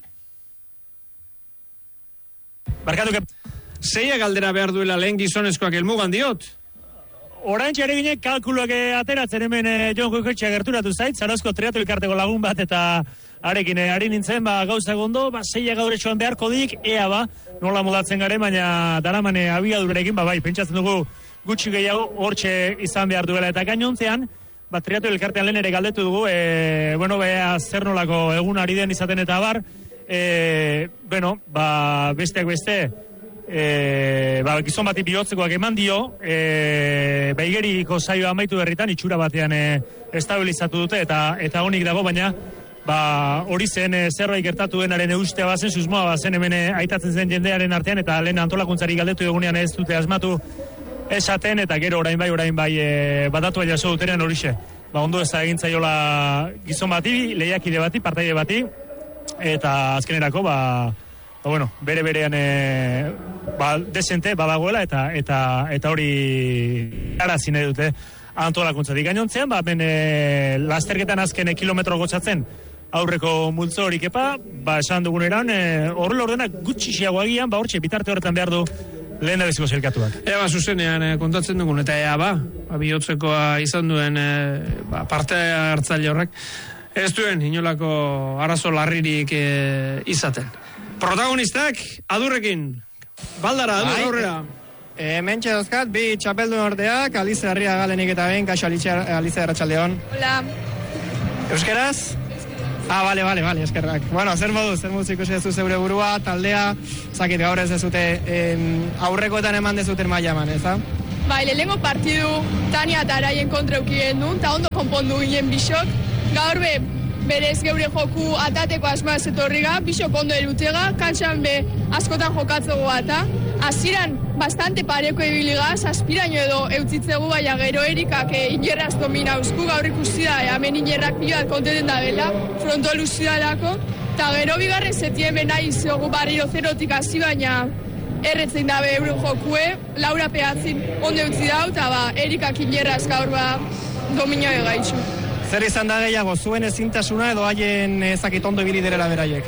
Barkatuke. 6 galdera behar duela lehen gizonezkoak helmugan diot? Orain txare gine kalkuluak ateratzen hemen Jon Goikotxea gerturatu zait, Zarauzko triatu elkarteko lagun bat eta arekin ari nintzen, gauza gondo, 6 gauretxoan beharko dik, ea nola modatzen garen, baina daramane abiadurekin, bai, pentsatzen dugu gutxi gehiago hortxe izan behar duela, eta gainontzean, triatu elkartean lehen ere galdetu dugu, zer nolako egun ari den izaten eta bar, besteak beste, gizon bati bihotzekoak eman dio, baigeriko saioa amaitu berritan, itxura batean estabilizatu dute, eta honik dago, baina hori zen zerbait gertatu denaren eustea bazen, susmoa bazen hemen aitatzen zen jendearen artean, eta lehen antolakuntzari galdetu egunean ez dute asmatu esaten, eta gero orain bai badatu jaso dutenean horixe. Ondo ez egintzaiola gizon bati, lehiakide bati, partaide bati, eta azkenerako, bere-berean desente badagoela eta hori arazine dute antolakuntzatik. Gainontzean, lasterketan azken kilometro gotzatzen, aurreko multzo horik epa, esan dugun eran, horrela ordena gutxixiago agian, hortxe bitarte horretan behar du lehen da beziko zelkatuak. Zuzenean kontatzen dugun, eta bihotzekoa izan duen parte hartzaile horrek, ez duen inolako arazo larririk izaten. Protagonistak, Adurrekin, Baldara, Adur, aurrera. Mentxe dozkat, bi txapeldun ordeak, Alize Herria Galenik eta ben, kaixo Alize Arratsaldeon. Hola. Euskeraz? Bale, eskerrak. Bueno, zer moduz ikusi dezu zeure burua, taldea, zakit gaur ez dezute aurrekoetan eman dezuten mailaman, ez da? Bai, lehenengo partidu Tania eta Araien kontra eukien duen, eta ondo konpondu ginen bisok. Gaur berez geure joku atateko asma ez etorriga, bisok ondo erutega, kantxan askotan jokatzogoa eta hasieran bastante pareko ebiligaz, aspiraino edo eutzitzegu, baina gero Erikak inerraz domina usku, gaur ikusi da, hemen inerrak pila konteten da bela, fronto luzidalako, eta gero bigarren setien nahi zogu barriro zerotik hasi, baina erretzen dabe euren jokue, Laura Peatzin ondo eutzi dau, eta Erikak inerraz gaur domina egaitxu. Zer izan da gehiago, zuen ezintasuna edo haien ezakit ondo ibili direla beraiek?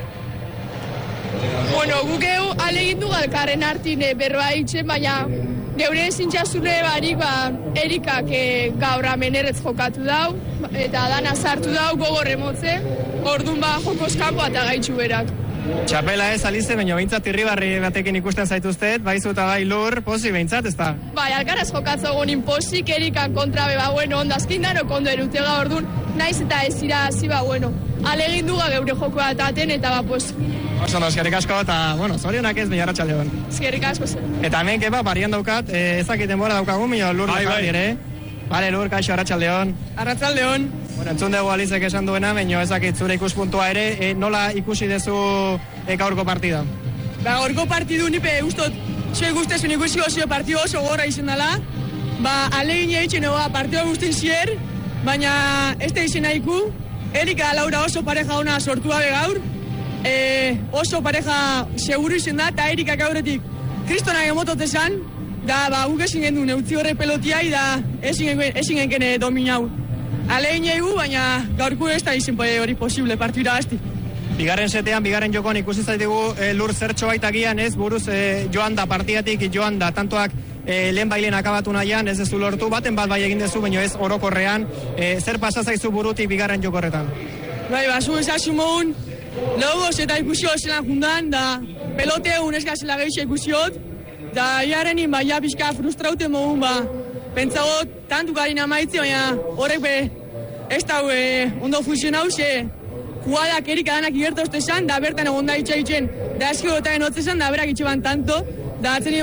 Bueno, gukeu alegindu galkarren hartin berroa itxen, baina geure ezintxasune barik Erikak gaur hemen erretz jokatu dau, eta dana sartu dau gogor emotze, orduan jokos kanpo eta gaitxu berak. Txapela ez, Alize, baina behintzat irribarri batekin ikusten zaituztet, baizu eta bai Lur, posi behintzat, ez da? Bai, alkaraz jokatzogun inposik, Erikan kontra ondo azkin dano kondo erutega orduan, naiz eta ez ira hasi alegin duga geure jokoa ataten, eta pues... Oso, eskerrik asko, eta, zorionak ez, bila Arratsaldeon. Eskerrik asko zen. Eta hemen, barian daukat, ezakiten bora daukagun, mila Lur daukat ere. Bale, Lur, kaixo, Arratsaldeon. Arratsaldeon. Entzun dugu Alizek esan duena, baina ezakit zure ikuspuntua ere, nola ikusi dezu gaurko partida? Gaurko partidu nipe ustot, zue guztezun ikusi oso partidu oso gorra izan dela, alegin egiten partidu guztin zier, baina ez da izan nahiku, Erika Laura oso pareja ona sortu gabe gaur, oso pareja seguru izan da, eta Erika gauretik kristonak emotot esan, da guk ezin gendu neutzi horre pelotiai, da ezin genken dominau. Alegin egu, baina gaurko ez da izan hori posible partida hasti. Bigarren setean, bigarren jokoan ikusi zaitugu Lur zertxo baitagian ez, buruz joan da partidatik, joan da tantoak lehen bailen akabatu nahian, ez dezu lortu, baten bat bai egin dezu, baina ez orokorrean, zer pasazaizu burutik bigarren jokorretan? Bai, zu ezazu mohun, logoz eta ikusio zelan jundan, da pelote egun eskazela gehiago ikusiot, da iarenin ja pixka frustraute mohun, pentsagot, tantu garin amaitzi, baina horrek ez da ondo funtzionau, ze jugadak Erika danak igertu oste esan, da bertan egon da itxaitzen, da eskio eta enotze esan, da berak itxeban tanto, da atzeni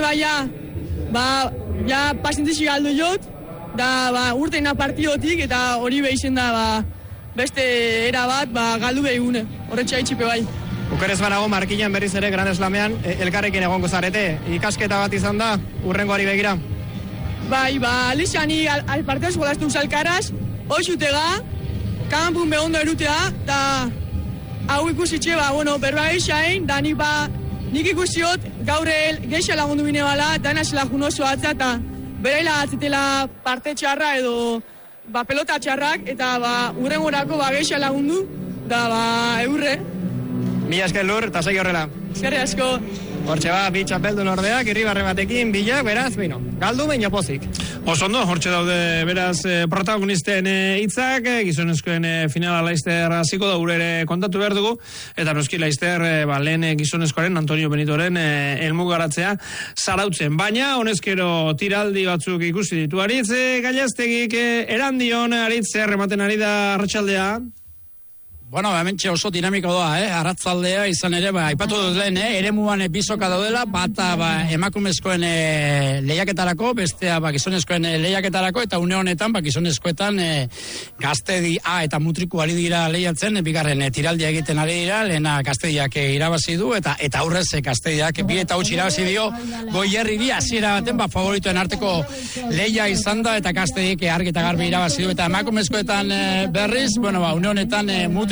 ja pasintzizik galdu jot, da urteina partidotik, eta hori behizen da beste era bat, galdu behigune, horretxa itxipe bai. Bukarez banago markinan berriz ere Gran Slamean elkarrekin egongo zarete, ikasketa bat izan da, urrengoari begira? Bai, Alixani alpartez golaztu zalkaraz, hoxutega, kanpun behondo erutea, eta hau ikusitxe, berba eixain, da nik ikusiot gaurel geixa lagundu bine bala, dana zela junoso atza, eta beraila atzetela parte txarra edo pelota txarrak, eta urrengorako geixa lagundu, da eurre. Mila esker Lur, eta segi horrela. Eskerri asko. Hortxe bi txapeldun ordeak, irribarre batekin, bilak, beraz, galdu baino pozik. Osondo, hortxe daude, beraz, protagonisten hitzak, gizonezkoen finala Laizter hasiko da ere kontatu behar dugu, eta noski Laizter lehen gizonezkoaren, Antonio Benitoren elmugaratzea zarautzen. Baina, honezkero tiraldi batzuk ikusi ditu Aritz, Gallaztegik erandion, Aritz, errematen ari da Arratsaldea. Bueno, hementxe oso dinamiko doa, arratzaldea izan ere, aipatu dut lehen, eremuan bisoka daudela, bata emakumezkoen lehiaketarako, bestea gizonezkoen lehiaketarako, eta une honetan gizonezkoetan Gaztedi A eta Mutriku ari dira lehiatzen, bigarren tiraldia egiten ari dira, lehena Gaztediak irabazi du, eta aurrez Gaztediak bi eta huts irabazi dio, Goierriri hasiera baten, favoritoen arteko lehia izan da, eta Gaztediak argi eta garbi irabazi du, eta emakumezkoetan berriz, une honetan Mutriku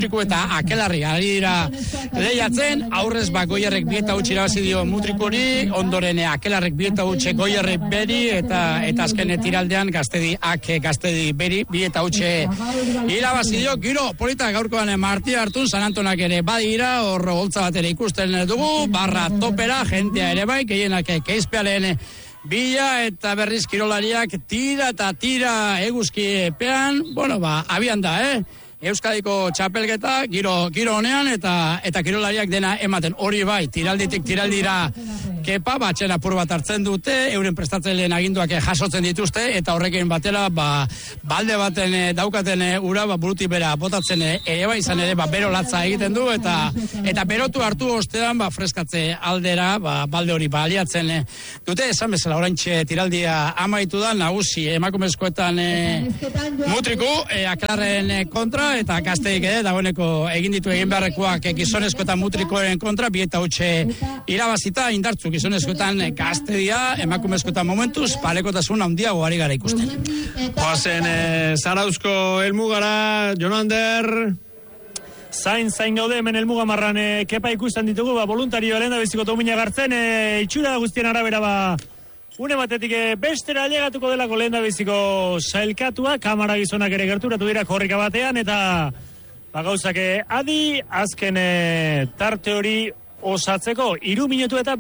Mutriku eta Akelarri ari dira lehiatzen, aurrez Goierrek 2-0 irabazi dio Mutrikuri, ondoren Akelarrek 2-0 Goierrek beri, eta azken tiraldean Gaztedi beri 2-0 irabazi dio. Giro polita gaurkoan Martia Hartun, San Antonak ere badira, hor holtza bat ere ikusten dugu, barra topera, jentea ere bai, gehienak keizpearen bila, eta berriz kirolariak tira eta tira eguzki epean, abian da, Euskadiko txapelketa, giro honean, eta kirolariak dena ematen. Hori bai, tiralditik tiraldira kepa, batxen apur bat hartzen dute, euren prestatzaileen aginduak jasotzen dituzte, eta horrekin batera, balde baten daukaten ura, burutik bera botatzen ere bai, izan ere, bero latza egiten du, eta berotu hartu ostean, freskatze aldera, balde hori baliatzen dute, esan bezala, oraintxe tiraldia amaitu da, nagusi emakumezkoetan Mutriku, Akelarren kontra, eta Gaztedik dagoeneko egin ditu egin beharrekoak gizonezkoetan Mutrikoen kontra, 2-0 irabazita, indartzu gizonezkoetan Gaztedia, emakumezkoetan momentuz, parekotasun handiago ari gara ikusten. Joazen, Zarauzko helmugara, Jonander... Zain gaude, hemen helmugamarran kepa ikusten ditugu, voluntario lehen da beziko tomina gartzen, itxura guztien arabera une batetik bestera ailegatuko delako lehen da biziko sailkatua, kamara gizonak ere gerturatu dira korrika batean, eta gauzak adi, azken tarte hori osatzeko, 3 minutu eta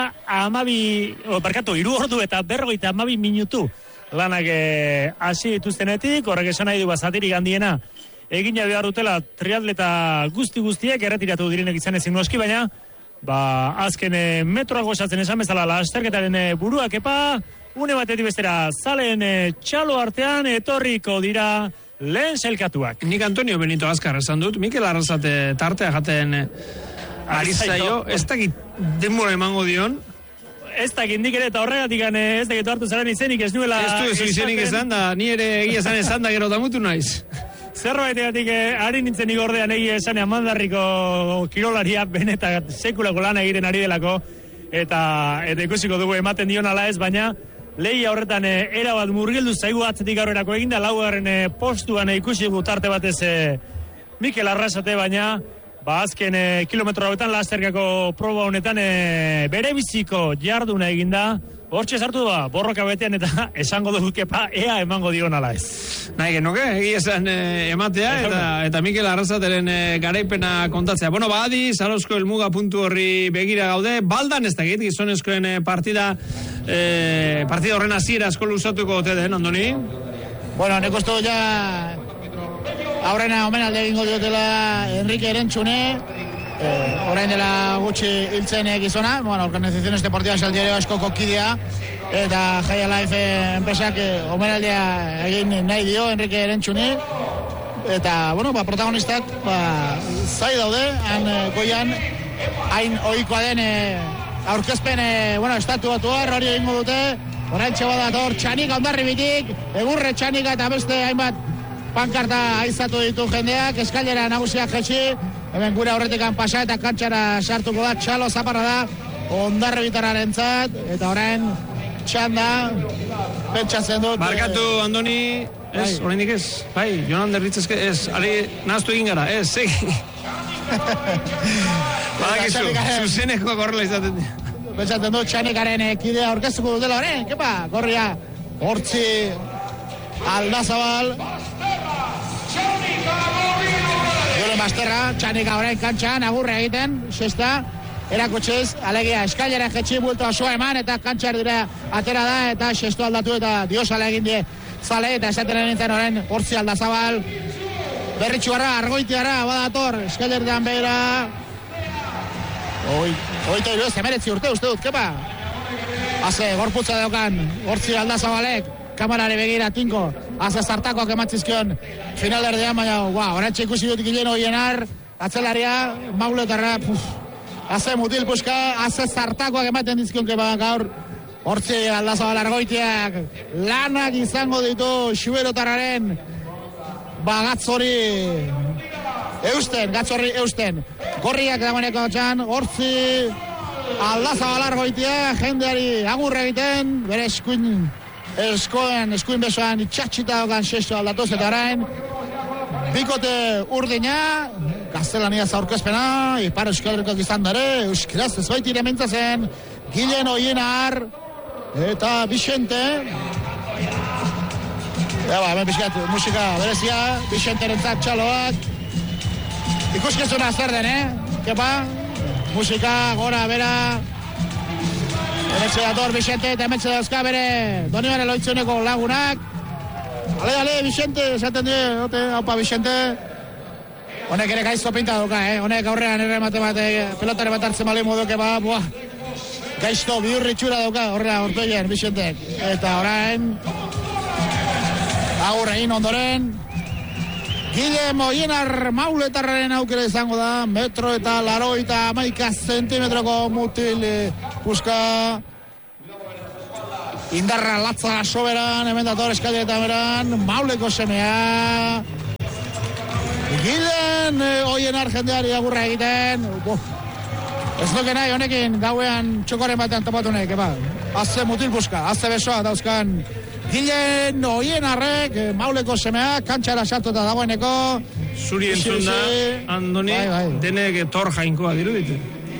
3 ordu eta 52 minutu lanak hasi dituztenetik, horrek esan nahi du zatirik handiena, egina behar dutela triatleta guztiek erretiratu direnek izan ezin noski, baina azken metroak gozatzen esan bezala lasterketaren buruak epa, une batetik bestera zalen txalo artean etorriko dira lehen sailkatuak. Nik Antonio Benito Azkar esan dut, Mikel Arrasate tartea jaten ari zaio, ez dakit denbora emango dion. Ez dakit nik ere eta horregatik ez dakit hartu zaren izenik ez nuela... Ez du izenik esan da, ni ere egia esan da gero damutu naiz. Zerbaitegatik ari nintzen igordean egia esanean mandarriko kirolaria benetan sekulako lana egiten ari delako, eta ikusiko dugu ematen dion ala ez, baina lehia horretan erabat murgildu zaigu atzetik aurrerako eginda, 4. postuan ikusi dugu tarte batez Mikel Arrasate, baina azken kilometro hauetan lasterkako proba honetan bere biziko jarduna eginda, hortxe sartu borroka betean, eta esango dugu kepa ea emango dion ala ez. Nahi genuke, egia esan ematea, eta Mikel Arrasateren garaipena kontatzea. Adi, Zarauzko helmuga puntu horri begira gaude, baldan ez dakit, gizonezkoen partida horren hasiera asko luzatuko ote den, Andoni? Nik uste dut ja aurrena omenalde egingo diotela Enrique Erentzune, orain dela gutxi hiltzen gizona, organizaciones deportivas aldiario askoko kidea, eta Jaya Life enpresak omenaldea egin nahi dio Enrique Erentzune, eta, protagonistak zai daude, han goian, hain ohikoa den aurkezpen, estatu batuar, hori egingo dute, orain txabadator Txanika Hondarribitik, Egurre Txanika eta beste hainbat pankarta aizatu ditu jendeak, eskailera nagusiak jetxi, hemen gure aurretikan pasa eta kantxara sartuko da, txalo zaparra da, Hondarribitarraren zat, eta orain txanda, pentsatzen dut. Barkatu, Andoni, ez, oraindik ez, bai, Jonander Ritzezke, ez, ari nahaztu egin gara, ez, segi. Badakizu, zuzeneko korrela izaten dira. Pentsatzen dut, Txanikaren kidea orkestuko dutela, orain, kepa, gorria, hortzi, Aldazabal, Jole Masterra, Txanika orain kantxan, agurre egiten, sexta, erakutxez, alegia eskailera jetxi bulto osoa eman, eta kantxar dira atera da, eta sexto aldatu, eta diosala egin die zale, eta esaten nintzen orain hortzi Aldazabal, berritxuarra, argoitiara, badator, eskailerdean behira, oito iru ez, emeretzi urte uste dut, kepa? Haze, gorputza daukan, hortzi Aldazabalek, kamarare begira tinko, haze zartakoak ematzizkion finalerdean, baina, orantxe ikusi dut gilen hoienar, atzelaria, mauletarra, haze mutil puska, haze zartakoak ematen dizkion, kepa gaur, hortzi Aldazabal argoitiak, lanak izango ditu xuberotarraren, gatzori eusten, gorriak dagoeneko txan, hortzi Aldazabal argoitia, jendeari agurre egiten, bere eskuin besoan itxatxita dokan sesto aldatuz eta orain bikote urdina, gaztelaniaz aurkezpena, Ipar Euskal Herrikoak izan dare, euskaraz ez baitire mentzazen, Gilen Oienar, eta Vicente. Hemen pixkat musika berezia, Vicenteren txaloak. Ikuskizuna zer den, Kepa? Musika, gora, bera. Emetxe dator Vicente eta emetxe dauzka bere Donibane Loitzuneko lagunak. Ale, Vicente, esaten die, haupa Vicente. Honek ere gaizto pinta duka, honek aurrean ere pelotare bat hartzen bali moduke buah. Gaizto bihurritxura duka, horrea ortoien Vicente. Eta orain, agurrein ondoren, Gile Moienar Mauletarraren aukera izango da, 1,80 zentimetroko mutil puska. Indarra latza soberan, hemen dator eskaile eta beran, Mauleko semea. Gilen Oienar jendeari agurra egiten. Ez duke nahi honekin gauean txokoren batean topatu nahi, kepa. Azze mutil puska, azze besoa dauzkan Gilen Oienarrek, Mauleko semea, kantxara sartuta dagoeneko. Zuri entzun da, Andoni, denek tor jainkoa dirudite.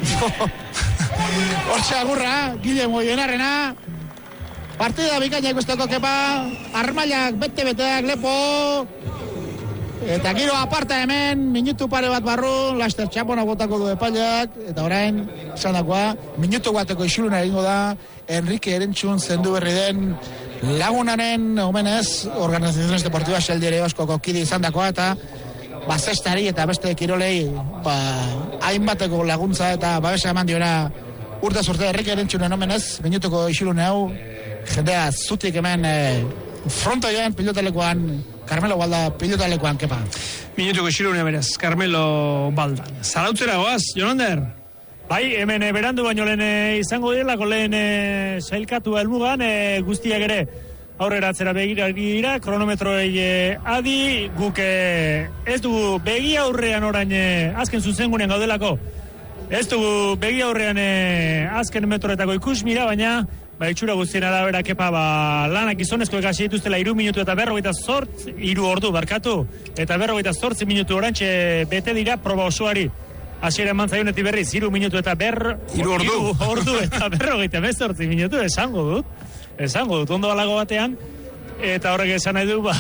Hortxe agurra, Gilen Oienarrena. Partida bikaina ikusteko, kepa. Armailak bete-beteak, lepo. Eta giro aparta hemen, minutu pare bat barru, Laster txapona botako du epaileak, eta orain, esan dakoa, minutu bateko isiluna egingo da, Enrique Erentxun zendu berri den lagunaren omenez, Organizaciones Deportivas Xaldire Oskoko kide izan dakoa, eta zestari eta beste kirolei, hainbateko laguntza eta babesa eman diora urte zurte Enrique Erentxunen omenez, minutuko isilune hau, jendea zutik hemen frontoian pilotalekoan, Carmelo Balda pilotalekoan, kepa. Minutuko isilunea beraz, Carmelo Baldan. Zarautzera goaz, Jonander? Bai, hemen berandu baino lehen izango direlako lehen sailkatu helmugan, guztiak ere aurrera atzera begira, kronometroei adi, guk ez dugu begi aurrean orain azken zuzengunean gaudelako. Ez dugu begi aurrean azken metroetako ikusmira, baina itxura guztien arabera kepa lanak gizonezko egasi dituztela 3 minutu eta 48, 3 ordu barkatu, eta 48 minutu orantxe bete dira proba osoari. Hasiera eman zaionetik berriz, 3 minutu eta 3 ordu eta 48 minutu, esango dut, ondo balago batean, eta horrek esan nahi du,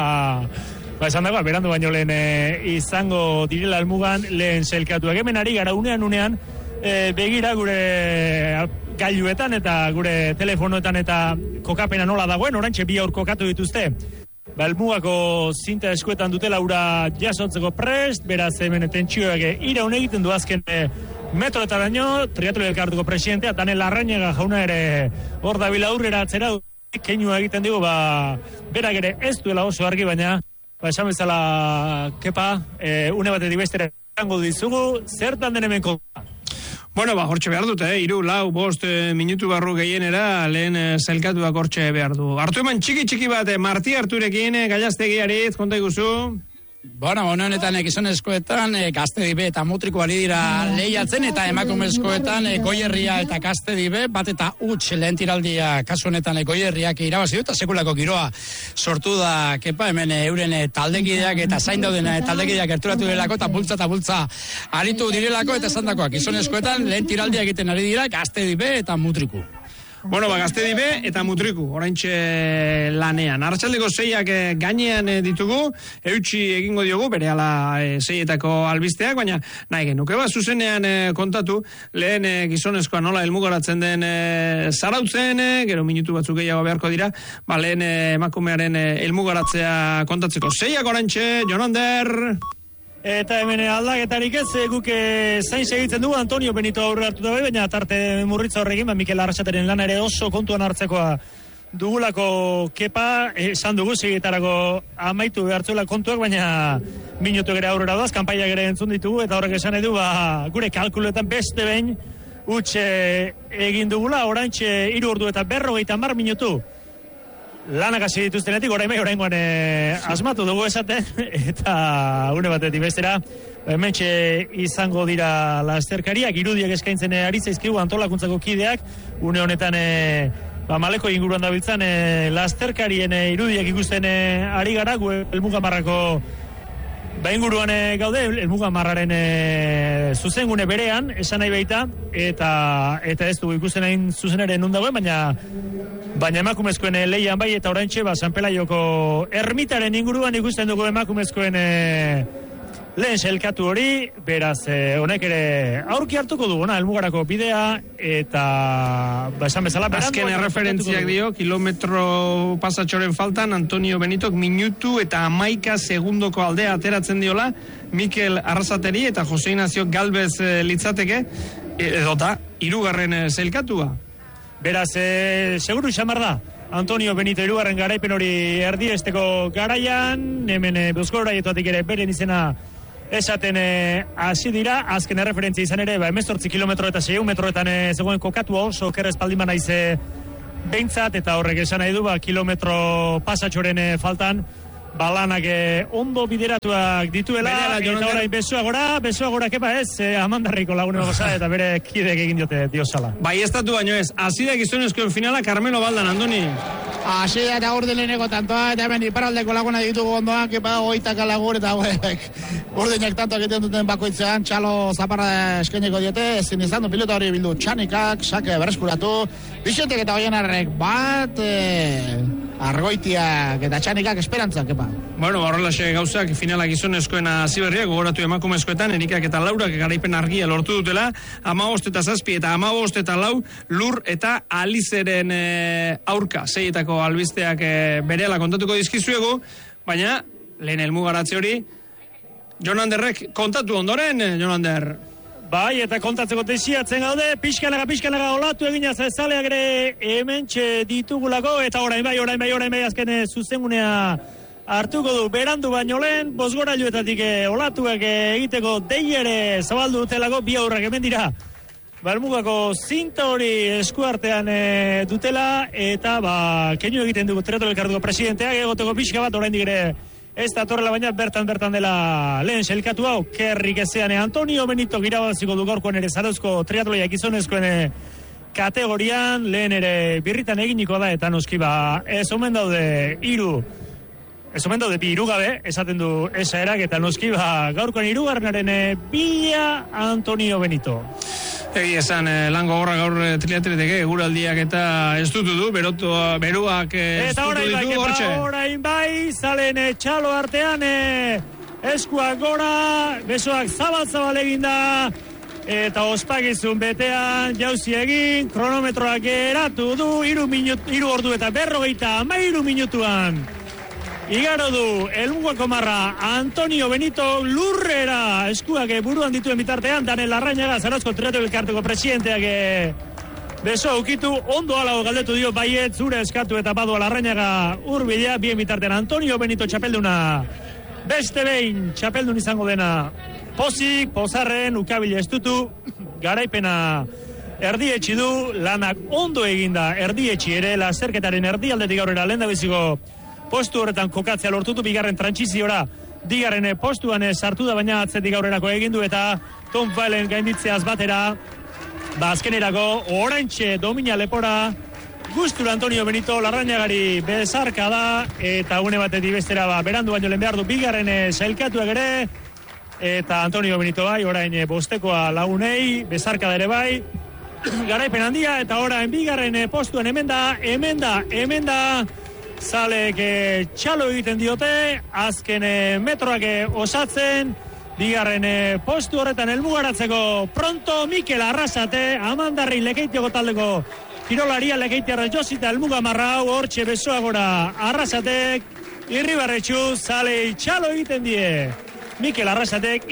esan dagoa, berandu baino lehen izango direla almugan lehen sailkatuak. Hemen ari gara unean, begira gure gailuetan eta gure telefonoetan eta kokapena nola dagoen, orantxe 2 aur kokatu dituzte. Elmugako zinta eskuetan dutela ura jasotzeko prest, beraz hemen tentsioak iraun egiten du azken metroetaraino, Triatloi Elkartuko presidentea, Daniel Larrañaga jauna ere hor dabila aurrera atzera, keinua egiten digu, berak ere ez duela oso argi, baina esan bezala, kepa, une batetik bestera erango dizugu, zertan den hemen konta. Bueno, hortxe behar dut, 3, 4, 5 minutu barru gehienera lehen zailkatuak hortxe behar du. Artu eman txiki bat, Marti Arturekin, Gallaztegiaritz, konta ikuzu? Bueno, honetan gizonezkoetan Gaztedibe eta Mutriko ari dira lehiatzen, eta emakumezkoetan Goierria eta Gaztedibe, bat eta huts lehen tiraldia kasu honetan Goierriak irabazi du, eta sekulako giroa sortu da, kepa, hemen euren taldekideak eta zain dauden taldekideak gerturatu direlako, eta bultza aritu direlako, eta esan dakoak gizonezkoetan lehen tiraldia egiten ari dira Gaztedibe eta Mutriko. Bueno, Gaztedibe eta Mutriku, oraintxe lanean. Arratsaldeko 6ak gainean ditugu, eutxi egingo diogu, berehala 6etako albisteak, baina nahi genuke zuzenean kontatu, lehen gizonezkoa nola helmugaratzen den Zarautzen, gero minutu batzuk gehiago beharko dira, lehen emakumearen helmugaratzea kontatzeko. 6ak oraintxe, Jonander! Eta hemen aldaketarik ez, guk zain segitzen dugu, Antonio Benito aurre hartu da baina tarte murritza horrekin, Mikel Arrasateren lan ere oso kontuan hartzekoa dugulako, kepa, esan dugu segitarako amaitu behartzuela kontuak, baina minutu gere aurrera doaz, kanpaiak ere entzun ditugu, eta horrek esan edu, gure kalkuletan beste behin utxe egin dugula, oraintxe 3 ordu eta 50 minutu. Lanak hasi dituztenetik, oraingoan asmatu dugu esaten, eta une batetik bestera, hementxe izango dira lasterkariak, irudiak eskaintzen ari zaizkigu antolakuntzako kideak, une honetan Maleko inguruan dabiltzan lasterkarien irudiak ikusten ari gara, helmugamarrako inguruan gaude, elmuga marraren zuzengune berean, esan nahi baita, eta ez dugu ikusten hain zuzenaren nun dagoen, baina emakumezkoen leian bai, eta oraintxe, San Pelaioko ermitaren inguruan ikusten dugu emakumezkoen lehen selkatu hori, beraz, honek ere aurki hartuko dugu, elmugarako bidea, eta esan bezala, azken erreferentziak dio, kilometro pasatxoren faltan, Antonio Benitok minutu eta 11 segundoko aldea ateratzen diola, Mikel Arrasateri eta Jose Ignacio Galvez litzateke, edota, 3. selkatua. Beraz, seguru xamar da, Antonio Benito 3. garaipen hori erdiesteko garaian, hemen Euskal-Herrietatik ere beren izena esaten hasi dira, azken erreferentzia izan ere, 18 kilometro eta 6 metroetan zegoen kokatua oso kerrez paldima naiz behintzat, eta horrek esan nahi du, kilometro pasatxoren faltan, balanak ondo bideratuak dituela, eta orain besoa gora, kepa ez, Amandarriko lagunen goza, eta bere kidek egin diote diosala. Bai, estatu baino ez, azida gizonezkoen finala, Carmelo Baldan, Andoni. Azida eta urdileneko tantoa, eta hemen iparaldeko laguna ditugu ondoan, kepa goitaka lagur, eta urdinak tanto egiten duten bakoitzean, txalo zaparra eskeneko diete, ezin izan du pilota hori bildu Txanikak, sake bereskuratu, Bixentek eta Oianarrek bat, Argoitiak eta Txanikak esperantzak, kepa. Bueno, horrelaxe gauzak finala gizonezkoen aziberriak, gogoratu emakumezkoetan, Erikak eta Laurak garaipen argia lortu dutela, 15 eta 7 eta 15 eta 4, Lur eta Alizeren aurka, 6etako albisteak berehala kontatuko dizkizuegu, baina lehen helmugaratze hori, Jonander kontatu ondoren, Jonander. Bai, eta kontatzeko desiatzen gaude, pixkanaga olatu eginaz ezaleak ere hementxe ditugulako, eta orain bai, azken zuzengunea hartuko du, berandu baino lehen, bosgorailuetatik olatuak egiteko deiere zabaldu dutelako, bi aurrak hemen dira. Balmugako zinta hori eskuartean dutela, eta keinu egiten dugu Triatlon Elkartuko presidenteak, egoteko pixka bat oraindik ere ez da torrela, baina bertan dela lehen selkatu hau, kerrik ezean Antonio Benito girabaziko du gaurkoan ere Zarauzko triatloia gizonezkoen kategorian, lehen ere birritan eginiko da, eta noski ez omen daude bi irugabe, esaten du esa erak, eta noski gaurkoan 3. bila Antonio Benito. Egi esan, lango horra gaur triatleteke, guraldiak eta estutu du, beruak estutu ditu, hortxe. Eta orain bai, zalen txalo artean, eskuak gora, besoak zabal egin da, eta ospakizun betean, jauzi egin, kronometroak eratu du, 3 ordu eta 53 minutuan. Igaro du, elmugako marra, Antonio Benito lurrera, eskuak buruan dituen bitartean, Daniel Larrañaga, Zarauzko Triatlon Elkartuko presidenteak beso ukitu, ondo alago galdetu dio, baiet, zure eskatu eta badua Larrañaga urbilea, bien bitartean Antonio Benito txapelduna, beste behin txapeldun izango dena, pozik, pozarren, ukabile estutu, garaipena erdietxi du, lanak ondo eginda erdietxi ere, lasterketaren erdialdetik aurrera lehendabiziko postu horretan kokatzea lortutu, bigarren trantsiziora, digarren postuan sartu da, baina atzetik aurrerako egindu, eta Tom Failen gainditzeaz batera, azkenerako oraintxe domina lepora, gustura Antonio Benito, Larrañagari bezarka da, eta une batetik bestera berandu baino lehen behar du, bigarren sailkatuak ere, eta Antonio Benito bai, orain bostekoa lagunei, bezarka da ere bai, garaipen handia, eta orain bigarren postuan hemen da, Zalek txalo egiten diote, azken metroak osatzen, bigarren postu horretan helmugaratzeko pronto Mikel Arrasate, Amandarri Lekeitioko taldeko kirolaria Lekeitiarra Josita helmugamarra hau hortxe besoa gora Arrasatek, irribarretxu Zalei txalo egiten die. Mikel Arrasatek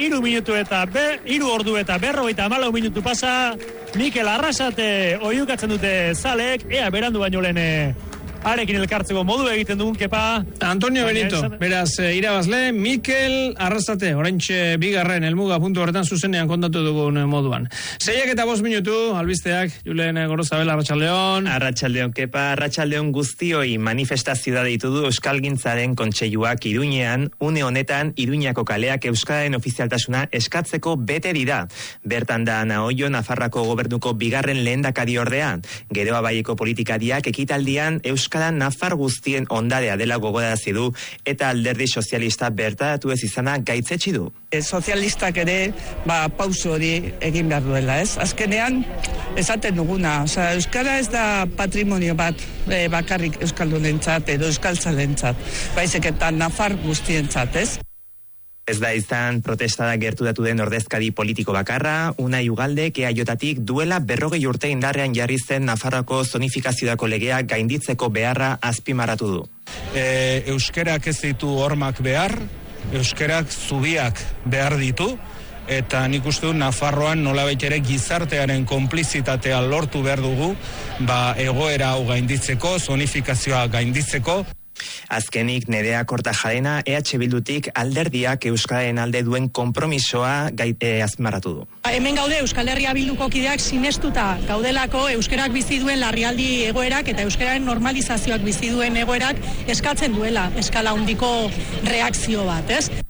3 ordu eta 54 minutu pasa, Mikel Arrasate oiukatzen dute Zalek, ea berandu baino lehen arekin elkartzeko modu egiten dugun, kepa. Antonio Benito, beraz, irabazle, Mikel Arrasate, oraintxe bigarren helmuga puntu horretan zuzenean kontatu dugun moduan. 6 eta 5 minutu, albisteak, Julen Gorozabel, Arratsaldeon. Arratsaldeon, kepa, arratsaldeon guztioi manifestazioa deitu du Euskalgintzaren kontseiluak Iruñean, une honetan Iruñako kaleak euskararen ofizialtasuna eskatzeko bete dira. Bertan da Naoio Nafarroako gobernuko bigarren lehendakari ordea. Geroa Baieko politikariak ekitaldian euskara nafar guztien ondarea dela gogorarazi du eta alderdi sozialista bertaratu ez izana gaitzetsi du. Sozialistak ere pauso hori egin behar duela, ez? Azkenean esaten duguna, euskara ez da patrimonio bat bakarrik euskaldunentzat edo euskaltzalentzat, baizik eta nafar guztientzat, ez? Ez da izan protestada gerturatu den ordezkari politiko bakarra, Unai Ugaldek EAJtik duela 40 urte indarrean jarri zen Nafarroako zonifikaziorako legea gainditzeko beharra azpimarratu du. Euskerak ez ditu hormak behar, euskerak zubiak behar ditu, eta nik uste dut Nafarroan nolabait ere gizartearen konplizitatea lortu behar dugu, egoera hau gainditzeko, zonifikazioa gainditzeko. Azkenik Nerea Kortajarena EH Bildutik alderdiak euskararen alde duen konpromisoa azpimarratu du. Hemen gaude Euskal Herria Bilduko kideak sinestuta gaudelako euskerak bizi duen larrialdi egoerak eta euskararen normalizazioak bizi duen egoerak eskatzen duela eskala handiko reakzio bat, ez?